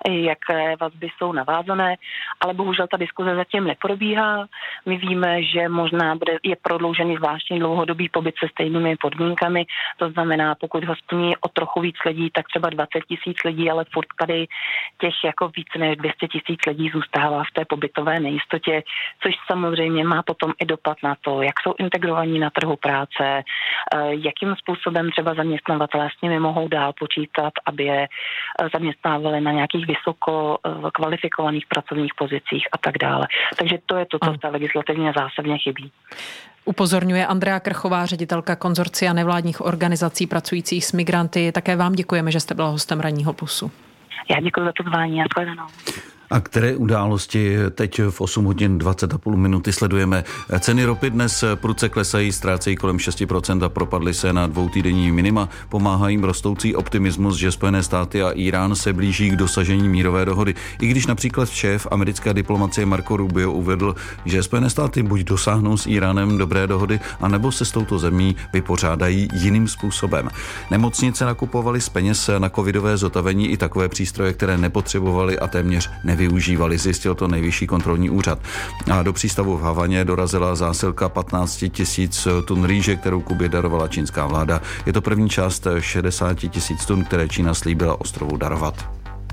jaké vazby jsou navázané, ale bohužel ta diskuze zatím neprobíhá. My víme, že možná bude, je prodloužený zvláštní dlouhodobý pobyt se stejnými podmínkami, to znamená, pokud ho splní o trochu víc lidí, tak třeba dvacet tisíc lidí, ale furt tady těch jako víc než dvě stě tisíc lidí zůstává v té pobytové nejistotě, což samozřejmě má potom i dopad na to, jak jsou integrovaní na trhu práce, jakým způsobem třeba zaměstnavatelé s nimi mohou dál počítat, aby je zaměstnávali na nějakých vysoko kvalifikovaných pracovních pozicích a tak dále. Takže to je to, co v té legislativně zásadně chybí. Upozorňuje Andrea Krchová, ředitelka konzorcia nevládních organizací pracujících s migranty. Také vám děkujeme, že jste byla hostem Ranního plusu. Já děkuji za pozvání a shledanou. A které události teď v osm hodin dvacet a půl minuty sledujeme? Ceny ropy dnes prudce klesají, ztrácejí kolem šest procent a propadly se na dvoutýdenní minima. Pomáhá jim rostoucí optimismus, že Spojené státy a Irán se blíží k dosažení mírové dohody. I když například šéf americké diplomacie Marco Rubio uvedl, že Spojené státy buď dosáhnou s Iránem dobré dohody, anebo se s touto zemí vypořádají jiným způsobem. Nemocnice nakupovaly z peněz na covidové zotavení i takové přístroje, které nepotřebovali a téměř nevyužívali, zjistil to Nejvyšší kontrolní úřad. A do přístavu v Havaně dorazila zásilka patnáct tisíc tun rýže, kterou Kubě darovala čínská vláda. Je to první část šedesát tisíc tun, které Čína slíbila ostrovu darovat.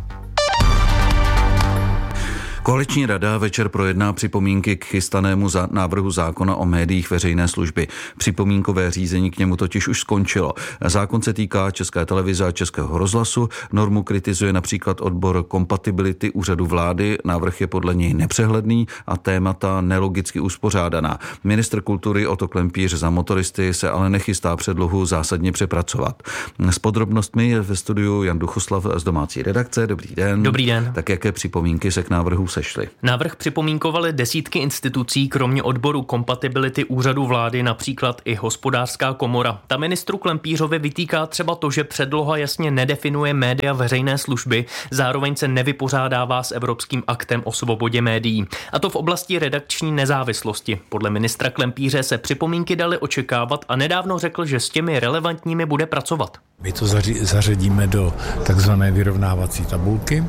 Koaliční rada večer projedná připomínky k chystanému za- návrhu zákona o médiích veřejné služby. Připomínkové řízení k němu totiž už skončilo. Zákon se týká České televize a Českého rozhlasu. Normu kritizuje například odbor kompatibility úřadu vlády. Návrh je podle něj nepřehledný a témata nelogicky uspořádaná. Ministr kultury Otto Klempíř za motoristy se ale nechystá předlohu zásadně přepracovat. S podrobnostmi je ve studiu Jan Duchoslav z domácí redakce. Dobrý den. Dobrý den. Tak jaké připomínky se k návrhu sešly? Návrh připomínkovaly desítky institucí, kromě odboru kompatibility úřadu vlády, například i Hospodářská komora. Ta ministru Klempířovi vytýká třeba to, že předloha jasně nedefinuje média veřejné služby, zároveň se nevypořádává s Evropským aktem o svobodě médií. A to v oblasti redakční nezávislosti. Podle ministra Klempíře se připomínky daly očekávat a nedávno řekl, že s těmi relevantními bude pracovat. My to zařadíme do takzvané vyrovnávací tabulky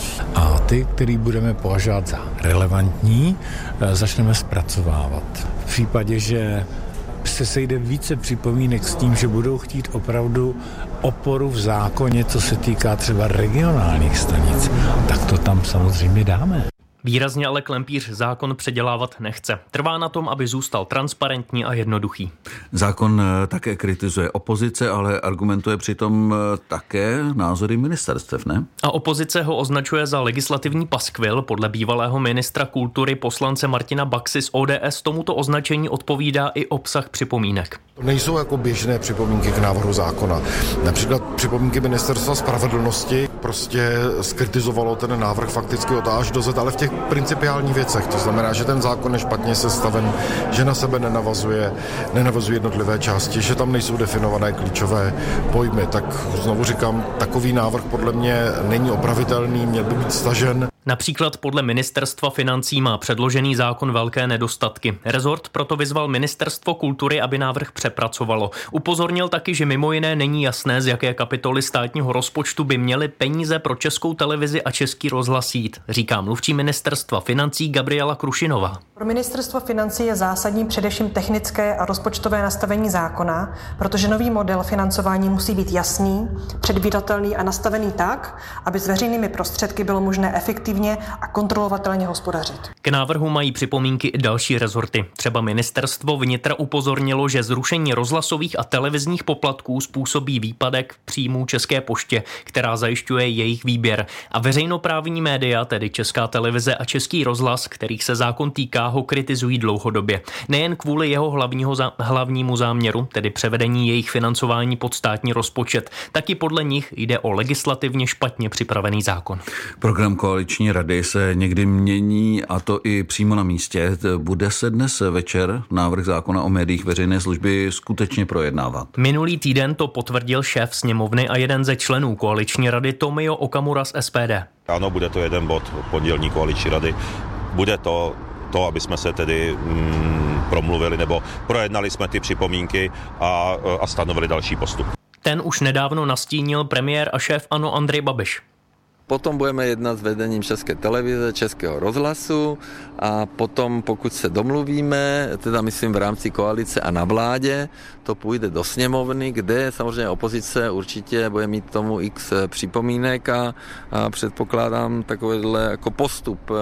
a ty, který budeme považovat za relevantní, začneme zpracovávat. V případě, že se sejde více připomínek s tím, že budou chtít opravdu oporu v zákoně, co se týká třeba regionálních stanic, tak to tam samozřejmě dáme. Výrazně ale Klempíř zákon předělávat nechce. Trvá na tom, aby zůstal transparentní a jednoduchý. Zákon také kritizuje opozice, ale argumentuje přitom také názory ministerstev, ne? A opozice ho označuje za legislativní paskvil. Podle bývalého ministra kultury poslance Martina Baxy z O D S tomuto označení odpovídá i obsah připomínek. Nejsou jako běžné připomínky k návrhu zákona. Například připomínky ministerstva spravedlnosti prostě skritizovalo ten návrh fakticky od A až do Z, ale v těch principiálních věcech. To znamená, že ten zákon je špatně sestaven, že na sebe nenavazuje, nenavazuje jednotlivé části, že tam nejsou definované klíčové pojmy. Tak znovu říkám, takový návrh podle mě není opravitelný, měl by být stažen. Například podle ministerstva financí má předložený zákon velké nedostatky. Rezort proto vyzval ministerstvo kultury, aby návrh přepracovalo. Upozornil taky, že mimo jiné není jasné, z jaké kapitoly státního rozpočtu by měly peníze pro Českou televizi a Český rozhlas jít, říká mluvčí ministerstva financí Gabriela Krušinová. Pro ministerstvo financí je zásadní především technické a rozpočtové nastavení zákona, protože nový model financování musí být jasný, předvídatelný a nastavený tak, aby s veřejnými prostředky bylo možné efektivně a kontrolovatelně hospodařit. K návrhu mají připomínky i další rezorty. Třeba ministerstvo vnitra upozornilo, že zrušení rozhlasových a televizních poplatků způsobí výpadek příjmů České poště, která zajišťuje jejich výběr. A veřejnoprávní média, tedy Česká televize a Český rozhlas, kterých se zákon týká, ho kritizují dlouhodobě. Nejen kvůli jeho hlavního zá, hlavnímu záměru, tedy převedení jejich financování pod státní rozpočet, taky podle nich jde o legislativně špatně připravený zákon. Program koaliční rady se někdy mění, a to i přímo na místě. Bude se dnes večer návrh zákona o médiích veřejné služby skutečně projednávat? Minulý týden to potvrdil šéf sněmovny a jeden ze členů koaliční rady Tomio Okamura z S P D. Ano, bude to jeden bod pondělní koaliční rady. Bude to to, aby jsme se tedy mm, promluvili nebo projednali jsme ty připomínky a, a stanovili další postup. Ten už nedávno nastínil premiér a šéf ANO Andrej Babiš. Potom budeme jednat s vedením České televize, Českého rozhlasu a potom, pokud se domluvíme, teda myslím v rámci koalice a na vládě, to půjde do sněmovny, kde samozřejmě opozice určitě bude mít tomu x připomínek a, a předpokládám takovýhle jako postup.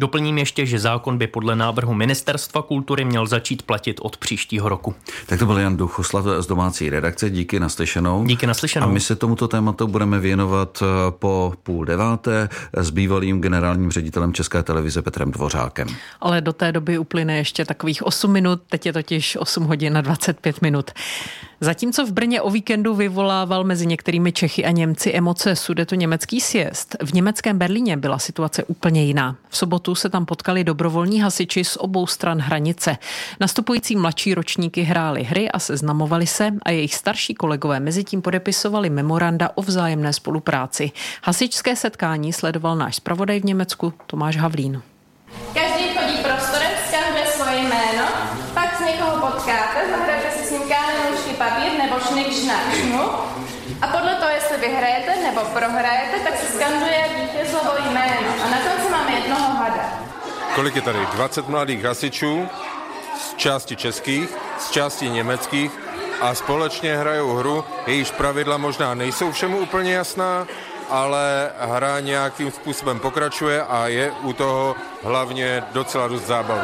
Doplním ještě, že zákon by podle návrhu Ministerstva kultury měl začít platit od příštího roku. Tak to byl Jan Duchoslav z domácí redakce. Díky naslyšenou. Díky naslyšenou. A my se tomuto tématu budeme věnovat po půl deváté s bývalým generálním ředitelem České televize Petrem Dvořákem. Ale do té doby uplyne ještě takových osm minut, teď je totiž osm hodin a dvacet pět minut. Zatímco v Brně o víkendu vyvolával mezi některými Čechy a Němci emoce sudetoněmecký sjezd, v německém Berlíně byla situace úplně jiná. V sobotu se tam potkali dobrovolní hasiči z obou stran hranice. Nastupující mladší ročníky hráli hry a seznamovali se a jejich starší kolegové mezitím podepisovali memoranda o vzájemné spolupráci. Hasičské setkání sledoval náš zpravodaj v Německu Tomáš Havlín. Každý chodí prostorem, skanduje svoje jméno, pak s někoho potkáte, zahrajete si s ním kámen, nůžky, papír nebo šnik, šnak, šmup. A podle toho, jestli vyhrajete nebo prohrajete, tak se skanduje vítězovo jméno. A na konci máme jednoho hada. Kolik je tady? dvacet mladých hasičů, z části českých, z části německých a společně hrajou hru, jejíž pravidla možná nejsou všemu úplně jasná, ale hra nějakým způsobem pokračuje a je u toho hlavně docela dost zábavy.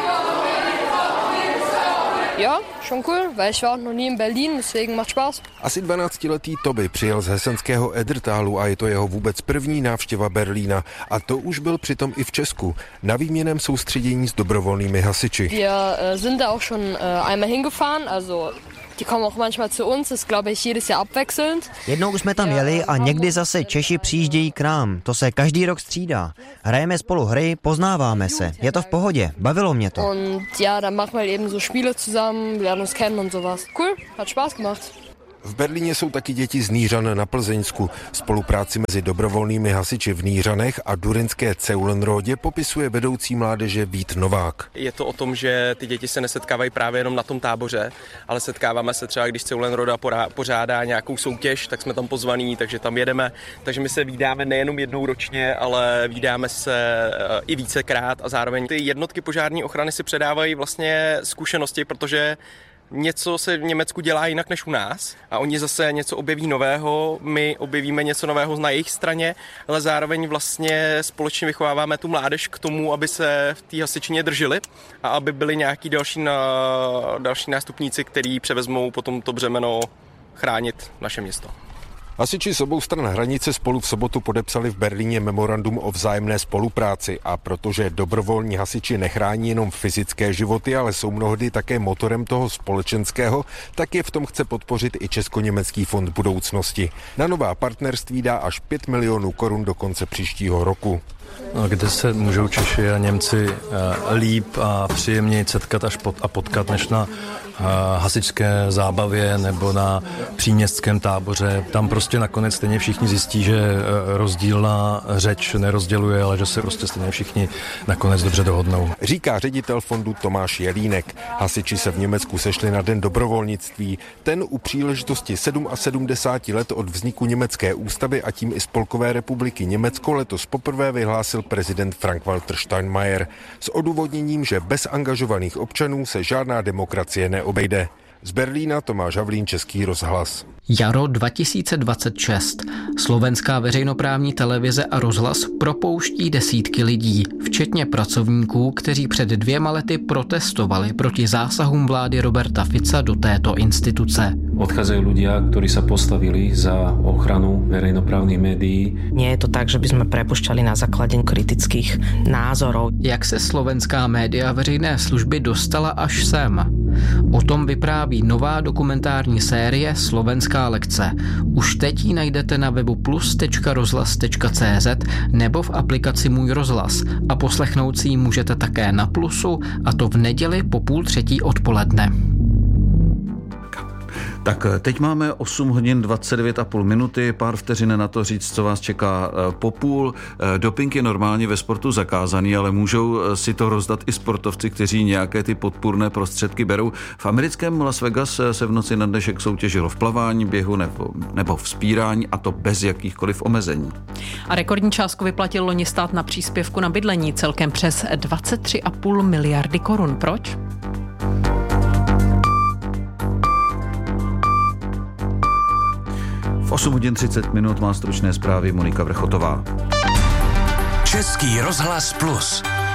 Ja, schon cool, weil ich war noch nie in Berlin, deswegen macht Spaß. Asi dvanáctiletý Toby přijel z hesenského Edertálu a je to jeho vůbec první návštěva Berlína. A to už byl přitom i v Česku, na výměnném soustředění s dobrovolnými hasiči. Wir uh, sind da auch schon uh, einmal hingefahren, also die kommen auch manchmal zu uns, das glaube ich jedes Jahr abwechselnd. Jednou už jsme tam jeli a někdy zase Češi přijíždějí k nám. To se každý rok střídá. Hrajeme spolu hry, poznáváme se. Je to v pohodě, bavilo mě to. Und ja, dann machen wir eben so Spiele zusammen, lernen uns kennen und sowas. Cool, hat Spaß gemacht. V Berlíně jsou taky děti z Nířan na Plzeňsku. Spolupráci mezi dobrovolnými hasiči v Nířanech a durinské Ceulenrodě popisuje vedoucí mládeže Vít Novák. Je to o tom, že ty děti se nesetkávají právě jenom na tom táboře, ale setkáváme se třeba, když Ceulenroda pořádá nějakou soutěž, tak jsme tam pozvaní, takže tam jedeme. Takže my se vídáme nejenom jednou ročně, ale vídáme se i vícekrát a zároveň ty jednotky požární ochrany si předávají vlastně zkušenosti, protože něco se v Německu dělá jinak než u nás a oni zase něco objeví nového, my objevíme něco nového na jejich straně, ale zároveň vlastně společně vychováváme tu mládež k tomu, aby se v té hasičině drželi a aby byli nějaký další, na, další nástupníci, který převezmou potom to břemeno chránit naše město. Hasiči z obou stran hranice spolu v sobotu podepsali v Berlíně memorandum o vzájemné spolupráci a protože dobrovolní hasiči nechrání jenom fyzické životy, ale jsou mnohdy také motorem toho společenského, tak je v tom chce podpořit i Česko-německý fond budoucnosti. Na nová partnerství dá až pět milionů korun do konce příštího roku. Kde se můžou Češi a Němci líp a příjemněji setkat až pot, a potkat než na hasičské zábavě nebo na příměstském táboře. Tam prostě nakonec stejně všichni zjistí, že rozdílná řeč nerozděluje, ale že se prostě stejně všichni nakonec dobře dohodnou. Říká ředitel fondu Tomáš Jelínek. Hasiči se v Německu sešli na den dobrovolnictví. Ten u příležitosti sedmdesáti sedmi let od vzniku německé ústavy a tím i Spolkové republiky Německo letos poprvé vyhlásil prezident Frank-Walter Steinmeier s odůvodněním, že bez angažovaných občanů se žádná demokracie neobejde. Z Berlína Tomáš Havlín, Český rozhlas. Jaro dva tisíce dvacet šest. Slovenská veřejnoprávní televize a rozhlas propouští desítky lidí, včetně pracovníků, kteří před dvěma lety protestovali proti zásahům vlády Roberta Fica do této instituce. Odchádzajú ľudia, ktorí sa postavili za ochranu verejnoprávnych médií. Nie je to tak, že by sme prepušťali na základe kritických názorov. Jak se slovenská média veřejné služby dostala až sem? O tom vypráví nová dokumentární série Slovenská lekce. Už teď ji najdete na webu plus tečka rozhlas tečka cé zet nebo v aplikaci Můj rozhlas a poslechnout si ji můžete také na Plusu, a to v neděli po půl třetí odpoledne. Tak teď máme osm hodin dvacet devět a půl minuty, pár vteřin na to říct, co vás čeká po půl. Doping je normálně ve sportu zakázaný, ale můžou si to rozdat i sportovci, kteří nějaké ty podpůrné prostředky berou. V americkém Las Vegas se v noci na dnešek soutěžilo v plavání, běhu nebo, nebo vzpírání, a to bez jakýchkoliv omezení. A rekordní částku vyplatil loni stát na příspěvku na bydlení, celkem přes dvacet tři a půl miliardy korun. Proč? V osm hodin třicet minut má stručné zprávy Monika Vrchotová. Český rozhlas plus.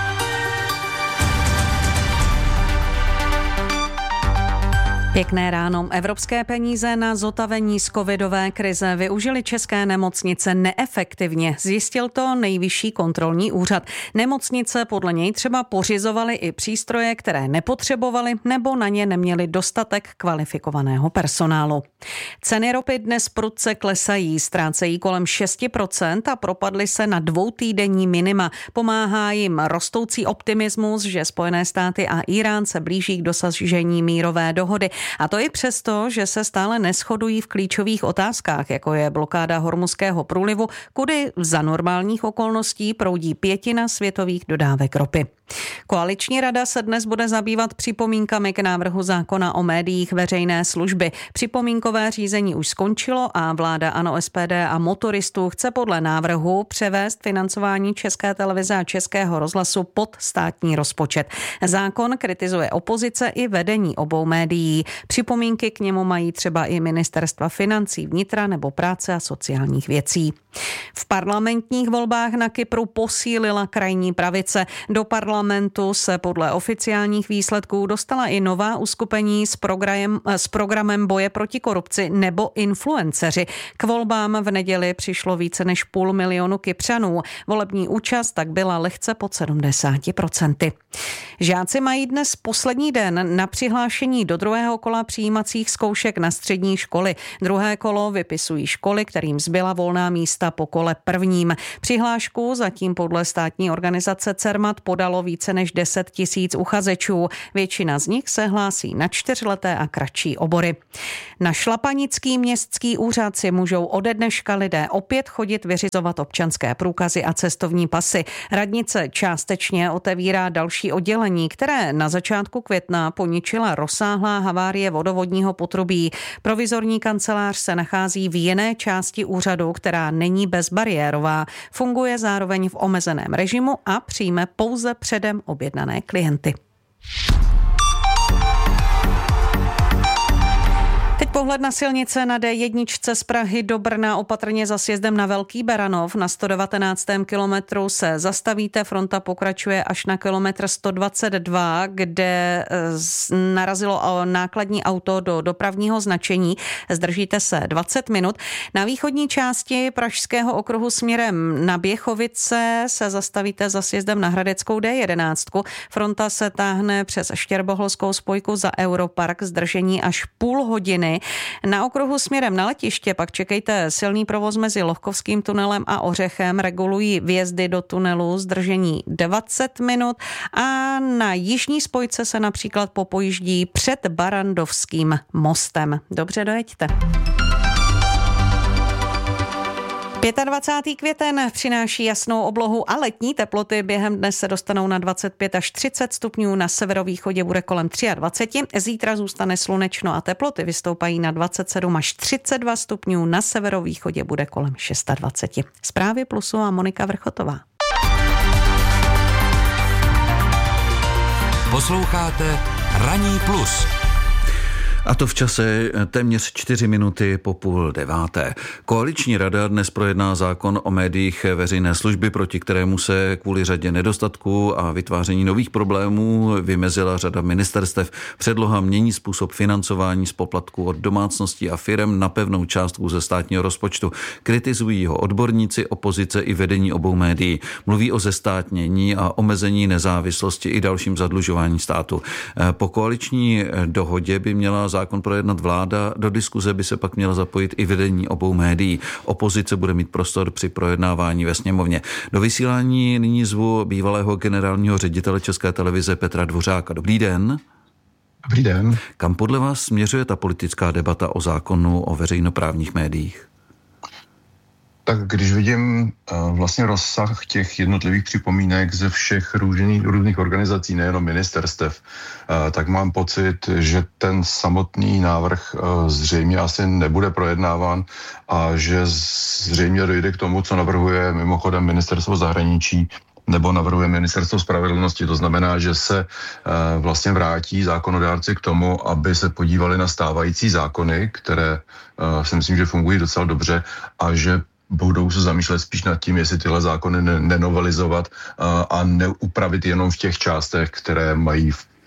Pěkné ráno. Evropské peníze na zotavení z covidové krize využily české nemocnice neefektivně. Zjistil to Nejvyšší kontrolní úřad. Nemocnice podle něj třeba pořizovaly i přístroje, které nepotřebovaly nebo na ně neměly dostatek kvalifikovaného personálu. Ceny ropy dnes prudce klesají, ztrácejí kolem šest procent a propadly se na dvoutýdenní minima. Pomáhá jim rostoucí optimismus, že Spojené státy a Irán se blíží k dosažení mírové dohody. A to i přesto, že se stále neshodují v klíčových otázkách, jako je blokáda Hormuzského průlivu, kudy za normálních okolností proudí pětina světových dodávek ropy. Koaliční rada se dnes bude zabývat připomínkami k návrhu zákona o médiích veřejné služby. Připomínkové řízení už skončilo a vláda ANO, S P D a motoristů chce podle návrhu převést financování České televize a Českého rozhlasu pod státní rozpočet. Zákon kritizuje opozice i vedení obou médií. Připomínky k němu mají třeba i ministerstva financí, vnitra nebo práce a sociálních věcí. V parlamentních volbách na Kypru posílila krajní pravice. Do parlamentu se podle oficiálních výsledků dostala i nová uskupení s programem, s programem boje proti korupci nebo influenceři. K volbám v neděli přišlo více než půl milionu Kypřanů. Volební účast tak byla lehce pod sedmdesát procent. Žáci mají dnes poslední den na přihlášení do druhého kola přijímacích zkoušek na střední školy. Druhé kolo vypisují školy, kterým zbyla volná místa po kole prvním. Přihlášku zatím podle státní organizace Cermat podalo více než deset tisíc uchazečů. Většina z nich se hlásí na čtyřleté a kratší obory. Na šlapanický městský úřad si můžou ode dneška lidé opět chodit vyřizovat občanské průkazy a cestovní pasy. Radnice částečně otevírá další oddělení, které na začátku května poničila rozsáhlá havárie vodovodního potrubí. Provizorní kancelář se nachází v jiné části úřadu, která není bezbariérová. Funguje zároveň v omezeném režimu a přijme pouze předem objednané klienty. Teď pohled na silnice na D jedna z Prahy do Brna, opatrně za sjezdem na Velký Beranov. Na sto devatenáctém kilometru se zastavíte, fronta pokračuje až na kilometr sto dvacet dva, kde narazilo nákladní auto do dopravního značení. Zdržíte se dvacet minut. Na východní části Pražského okruhu směrem na Běchovice se zastavíte za sjezdem na Hradeckou D jedenáct. Fronta se táhne přes Štěrboholskou spojku za Europark, zdržení až půl hodiny. Na okruhu směrem na letiště pak čekejte silný provoz mezi Lohkovským tunelem a Ořechem, regulují vjezdy do tunelu, zdržení dvacet minut a na jižní spojce se například popojíždí před Barandovským mostem. Dobře, dojeďte. dvacátého pátého květen přináší jasnou oblohu a letní teploty. Během dne se dostanou na dvacet pět až třicet stupňů, na severovýchodě bude kolem dvacet tři. Zítra zůstane slunečno a teploty vystoupají na dvacet sedm až třicet dva stupňů, na severovýchodě bude kolem dvacet šest. Zprávy Plusu a Monika Vrchotová. Posloucháte Ranní plus. A to v čase téměř čtyři minuty po půl deváté. Koaliční rada dnes projedná zákon o médiích veřejné služby, proti kterému se kvůli řadě nedostatků a vytváření nových problémů vymezila řada ministerstev. Předloha mění způsob financování z poplatků od domácností a firem na pevnou částku ze státního rozpočtu. Kritizují ho odborníci, opozice i vedení obou médií. Mluví o zestátnění a omezení nezávislosti i dalším zadlužování státu. Po koaliční dohodě by měla zákon projednat vláda, do diskuze by se pak měla zapojit i vedení obou médií. Opozice bude mít prostor při projednávání ve sněmovně. Do vysílání nyní zvu bývalého generálního ředitele České televize Petra Dvořáka. Dobrý den. Dobrý den. Kam podle vás směřuje ta politická debata o zákonu o veřejnoprávních médiích? Tak když vidím uh, vlastně rozsah těch jednotlivých připomínek ze všech různých, různých organizací, nejenom ministerstev, uh, tak mám pocit, že ten samotný návrh uh, zřejmě asi nebude projednáván a že zřejmě dojde k tomu, co navrhuje mimochodem ministerstvo zahraničí nebo navrhuje ministerstvo spravedlnosti. To znamená, že se uh, vlastně vrátí zákonodárci k tomu, aby se podívali na stávající zákony, které uh, si myslím, že fungují docela dobře a že budou se zamýšlet spíš nad tím, jestli tyhle zákony nenovelizovat a neupravit jenom v těch částech, které mají v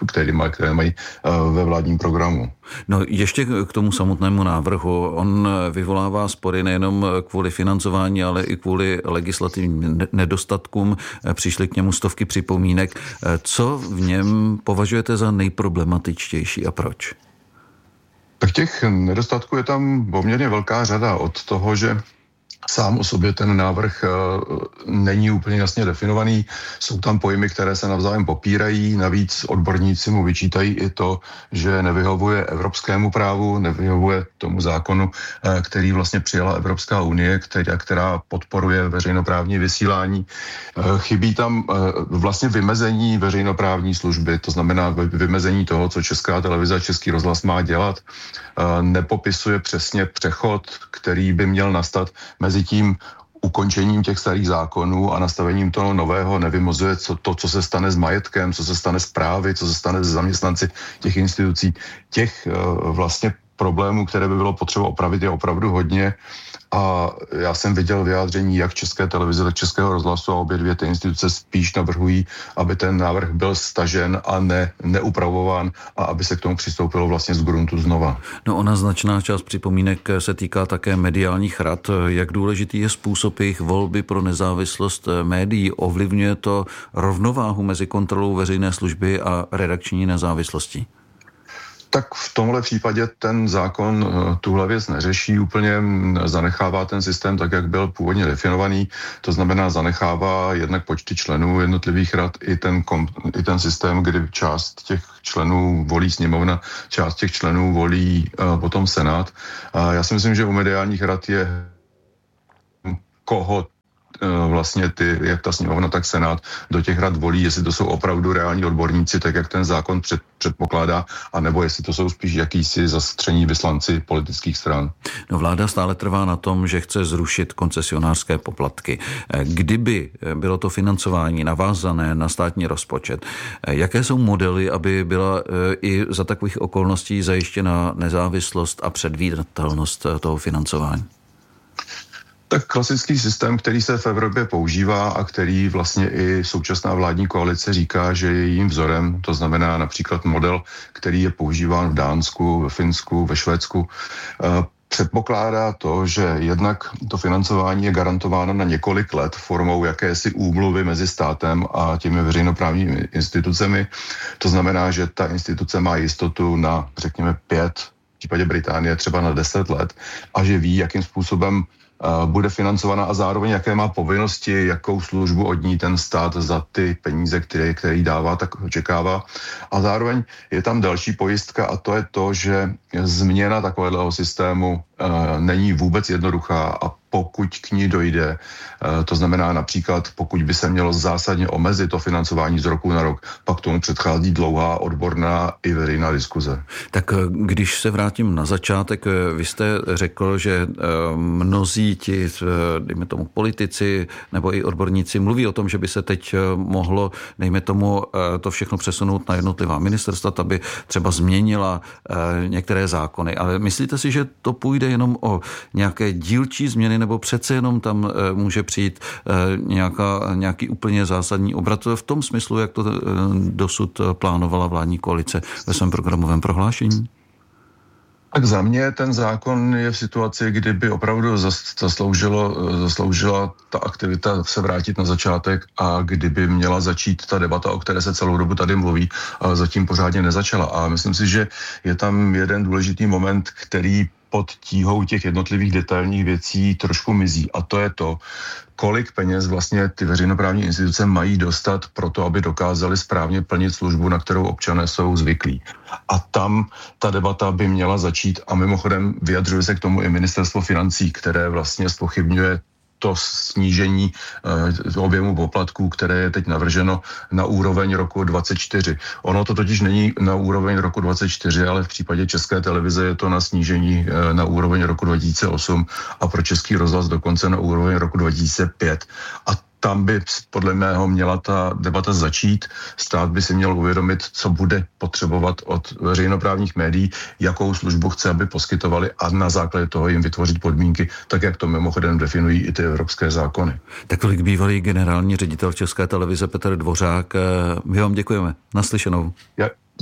které, má, které mají ve vládním programu. No ještě k tomu samotnému návrhu. On vyvolává spory nejenom kvůli financování, ale i kvůli legislativním nedostatkům. Přišly k němu stovky připomínek. Co v něm považujete za nejproblematičtější a proč? Tak těch nedostatků je tam poměrně velká řada, od toho, že sám o sobě ten návrh není úplně jasně definovaný. Jsou tam pojmy, které se navzájem popírají. Navíc odborníci mu vyčítají i to, že nevyhovuje evropskému právu, nevyhovuje tomu zákonu, který vlastně přijala Evropská unie, která, která podporuje veřejnoprávní vysílání. Chybí tam vlastně vymezení veřejnoprávní služby, to znamená vymezení toho, co Česká televize a Český rozhlas má dělat. Nepopisuje přesně přechod, který by měl nastat mezi tím ukončením těch starých zákonů a nastavením toho nového, nevymozuje co, to, co se stane s majetkem, co se stane s právy, co se stane s zaměstnanci těch institucí. Těch uh, vlastně problémů, které by bylo potřeba opravit, je opravdu hodně. A já jsem viděl vyjádření jak České televize, tak Českého rozhlasu a obě dvě ty instituce spíš navrhují, aby ten návrh byl stažen a ne, neupravován a aby se k tomu přistoupilo vlastně z gruntu znova. No ona značná část připomínek se týká také mediálních rad. Jak důležitý je způsob jejich volby pro nezávislost médií? Ovlivňuje to rovnováhu mezi kontrolou veřejné služby a redakční nezávislostí? Tak v tomhle případě ten zákon tuhle věc neřeší úplně, zanechává ten systém tak, jak byl původně definovaný, to znamená zanechává jednak počty členů jednotlivých rad i ten, kom, i ten systém, kdy část těch členů volí sněmovna, část těch členů volí uh, potom senát. A já si myslím, že u mediálních rad je koho vlastně ty, jak ta sněmovna, tak senát do těch rad volí, jestli to jsou opravdu reální odborníci, tak jak ten zákon před, předpokládá, anebo jestli to jsou spíš jakýsi zastření vyslanci politických stran. No vláda stále trvá na tom, že chce zrušit koncesionářské poplatky. Kdyby bylo to financování navázané na státní rozpočet, jaké jsou modely, aby byla i za takových okolností zajištěna nezávislost a předvídatelnost toho financování? Tak klasický systém, který se v Evropě používá a který vlastně i současná vládní koalice říká, že je jejím vzorem, to znamená například model, který je používán v Dánsku, ve Finsku, ve Švédsku, předpokládá to, že jednak to financování je garantováno na několik let formou jakési úmluvy mezi státem a těmi veřejnoprávními institucemi. To znamená, že ta instituce má jistotu na, řekněme, pět, v případě Británie třeba na deset let a že ví, jakým způsobem bude financovaná a zároveň jaké má povinnosti, jakou službu od ní ten stát za ty peníze, které, které jí dává, tak očekává. A zároveň je tam další pojistka a to je to, že změna takového systému e, není vůbec jednoduchá a pokud k ní dojde, to znamená například, pokud by se mělo zásadně omezit to financování z roku na rok, pak tomu předchází dlouhá odborná i veřejná diskuze. Tak když se vrátím na začátek, vy jste řekl, že mnozí ti, dejme tomu politici nebo i odborníci mluví o tom, že by se teď mohlo, dejme tomu, to všechno přesunout na jednotlivá ministerstva, aby třeba změnila některé zákony. Ale myslíte si, že to půjde jenom o nějaké dílčí změny, nebo přece jenom tam může přijít nějaká, nějaký úplně zásadní obrat v tom smyslu, jak to dosud plánovala vládní koalice ve svém programovém prohlášení? Tak za mě ten zákon je v situaci, kdy by opravdu zasloužilo, zasloužila ta aktivita se vrátit na začátek a kdyby měla začít ta debata, o které se celou dobu tady mluví, a zatím pořádně nezačala. A myslím si, že je tam jeden důležitý moment, který pod tíhou těch jednotlivých detailních věcí trošku mizí. A to je to, kolik peněz vlastně ty veřejnoprávní instituce mají dostat pro to, aby dokázali správně plnit službu, na kterou občané jsou zvyklí. A tam ta debata by měla začít a mimochodem vyjadřuje se k tomu i ministerstvo financí, které vlastně zpochybňuje to snížení e, objemu poplatků, které je teď navrženo na úroveň roku dvacet čtyři. Ono to totiž není na úroveň roku dvacet čtyři, ale v případě České televize je to na snížení e, na úroveň roku dva tisíce osm a pro Český rozhlas dokonce na úroveň roku dva tisíce pět. A tam by podle mého měla ta debata začít. Stát by si měl uvědomit, co bude potřebovat od veřejnoprávních médií, jakou službu chce, aby poskytovali a na základě toho jim vytvořit podmínky, tak jak to mimochodem definují i ty evropské zákony. Tak tolik bývalý generální ředitel České televize Petr Dvořák. My vám děkujeme. Naslyšenou. Ja,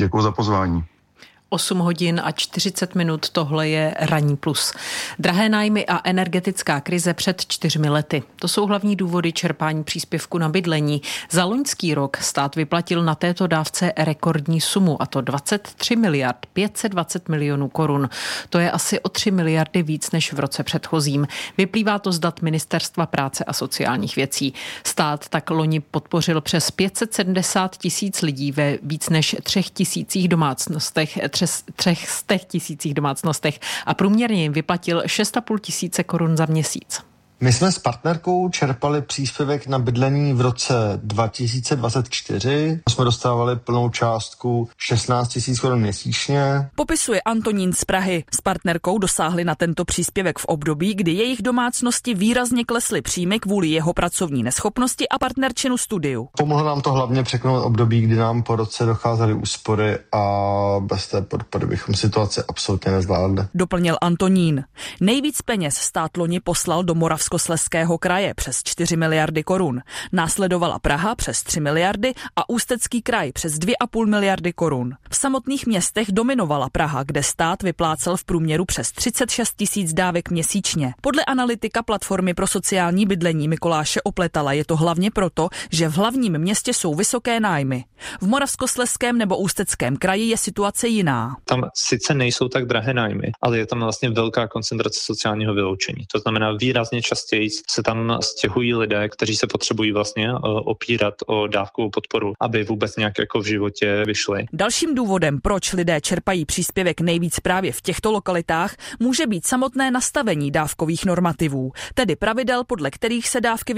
Děkuji za pozvání. osm hodin a čtyřicet minut, tohle je Ranní plus. Drahé nájmy a energetická krize před čtyřmi lety. To jsou hlavní důvody čerpání příspěvku na bydlení. Za loňský rok stát vyplatil na této dávce rekordní sumu, a to dvacet tři miliard pět set dvacet milionů korun. To je asi o tři miliardy víc než v roce předchozím. Vyplývá to z dat Ministerstva práce a sociálních věcí. Stát tak loni podpořil přes pět set sedmdesát tisíc lidí ve víc než třech tisících domácnostech, třech stech tisících domácnostech a průměrně jim vyplatil šest a půl tisíce korun za měsíc. My jsme s partnerkou čerpali příspěvek na bydlení v roce dva tisíce dvacet čtyři. Jsme dostávali plnou částku šestnáct tisíc korun měsíčně. Popisuje Antonín z Prahy. S partnerkou dosáhli na tento příspěvek v období, kdy jejich domácnosti výrazně klesly příjmy kvůli jeho pracovní neschopnosti a partnerčinu studiu. Pomohlo nám to hlavně překlenout období, kdy nám po roce docházely úspory a bez té podpory bychom situaci absolutně nezvládli. Doplnil Antonín. Nejvíc peněz stát loni poslal do Moravskoslezského kraje přes čtyři miliardy korun. Následovala Praha přes tři miliardy a Ústecký kraj přes dvě a půl miliardy korun. V samotných městech dominovala Praha, kde stát vyplácel v průměru přes třicet šest tisíc dávek měsíčně. Podle analytika Platformy pro sociální bydlení Mikuláše Opletala je to hlavně proto, že v hlavním městě jsou vysoké nájmy. V Moravskoslezském nebo Ústeckém kraji je situace jiná. Tam sice nejsou tak drahé nájmy, ale je tam vlastně velká koncentrace sociálního vyloučení. To znamená, výrazně častěji se tam stěhují lidé, kteří se potřebují vlastně opírat o dávkovou podporu, aby vůbec nějak jako v životě vyšli. Dalším důvodem, proč lidé čerpají příspěvek nejvíc právě v těchto lokalitách, může být samotné nastavení dávkových normativů, tedy pravidel, podle kterých se dávky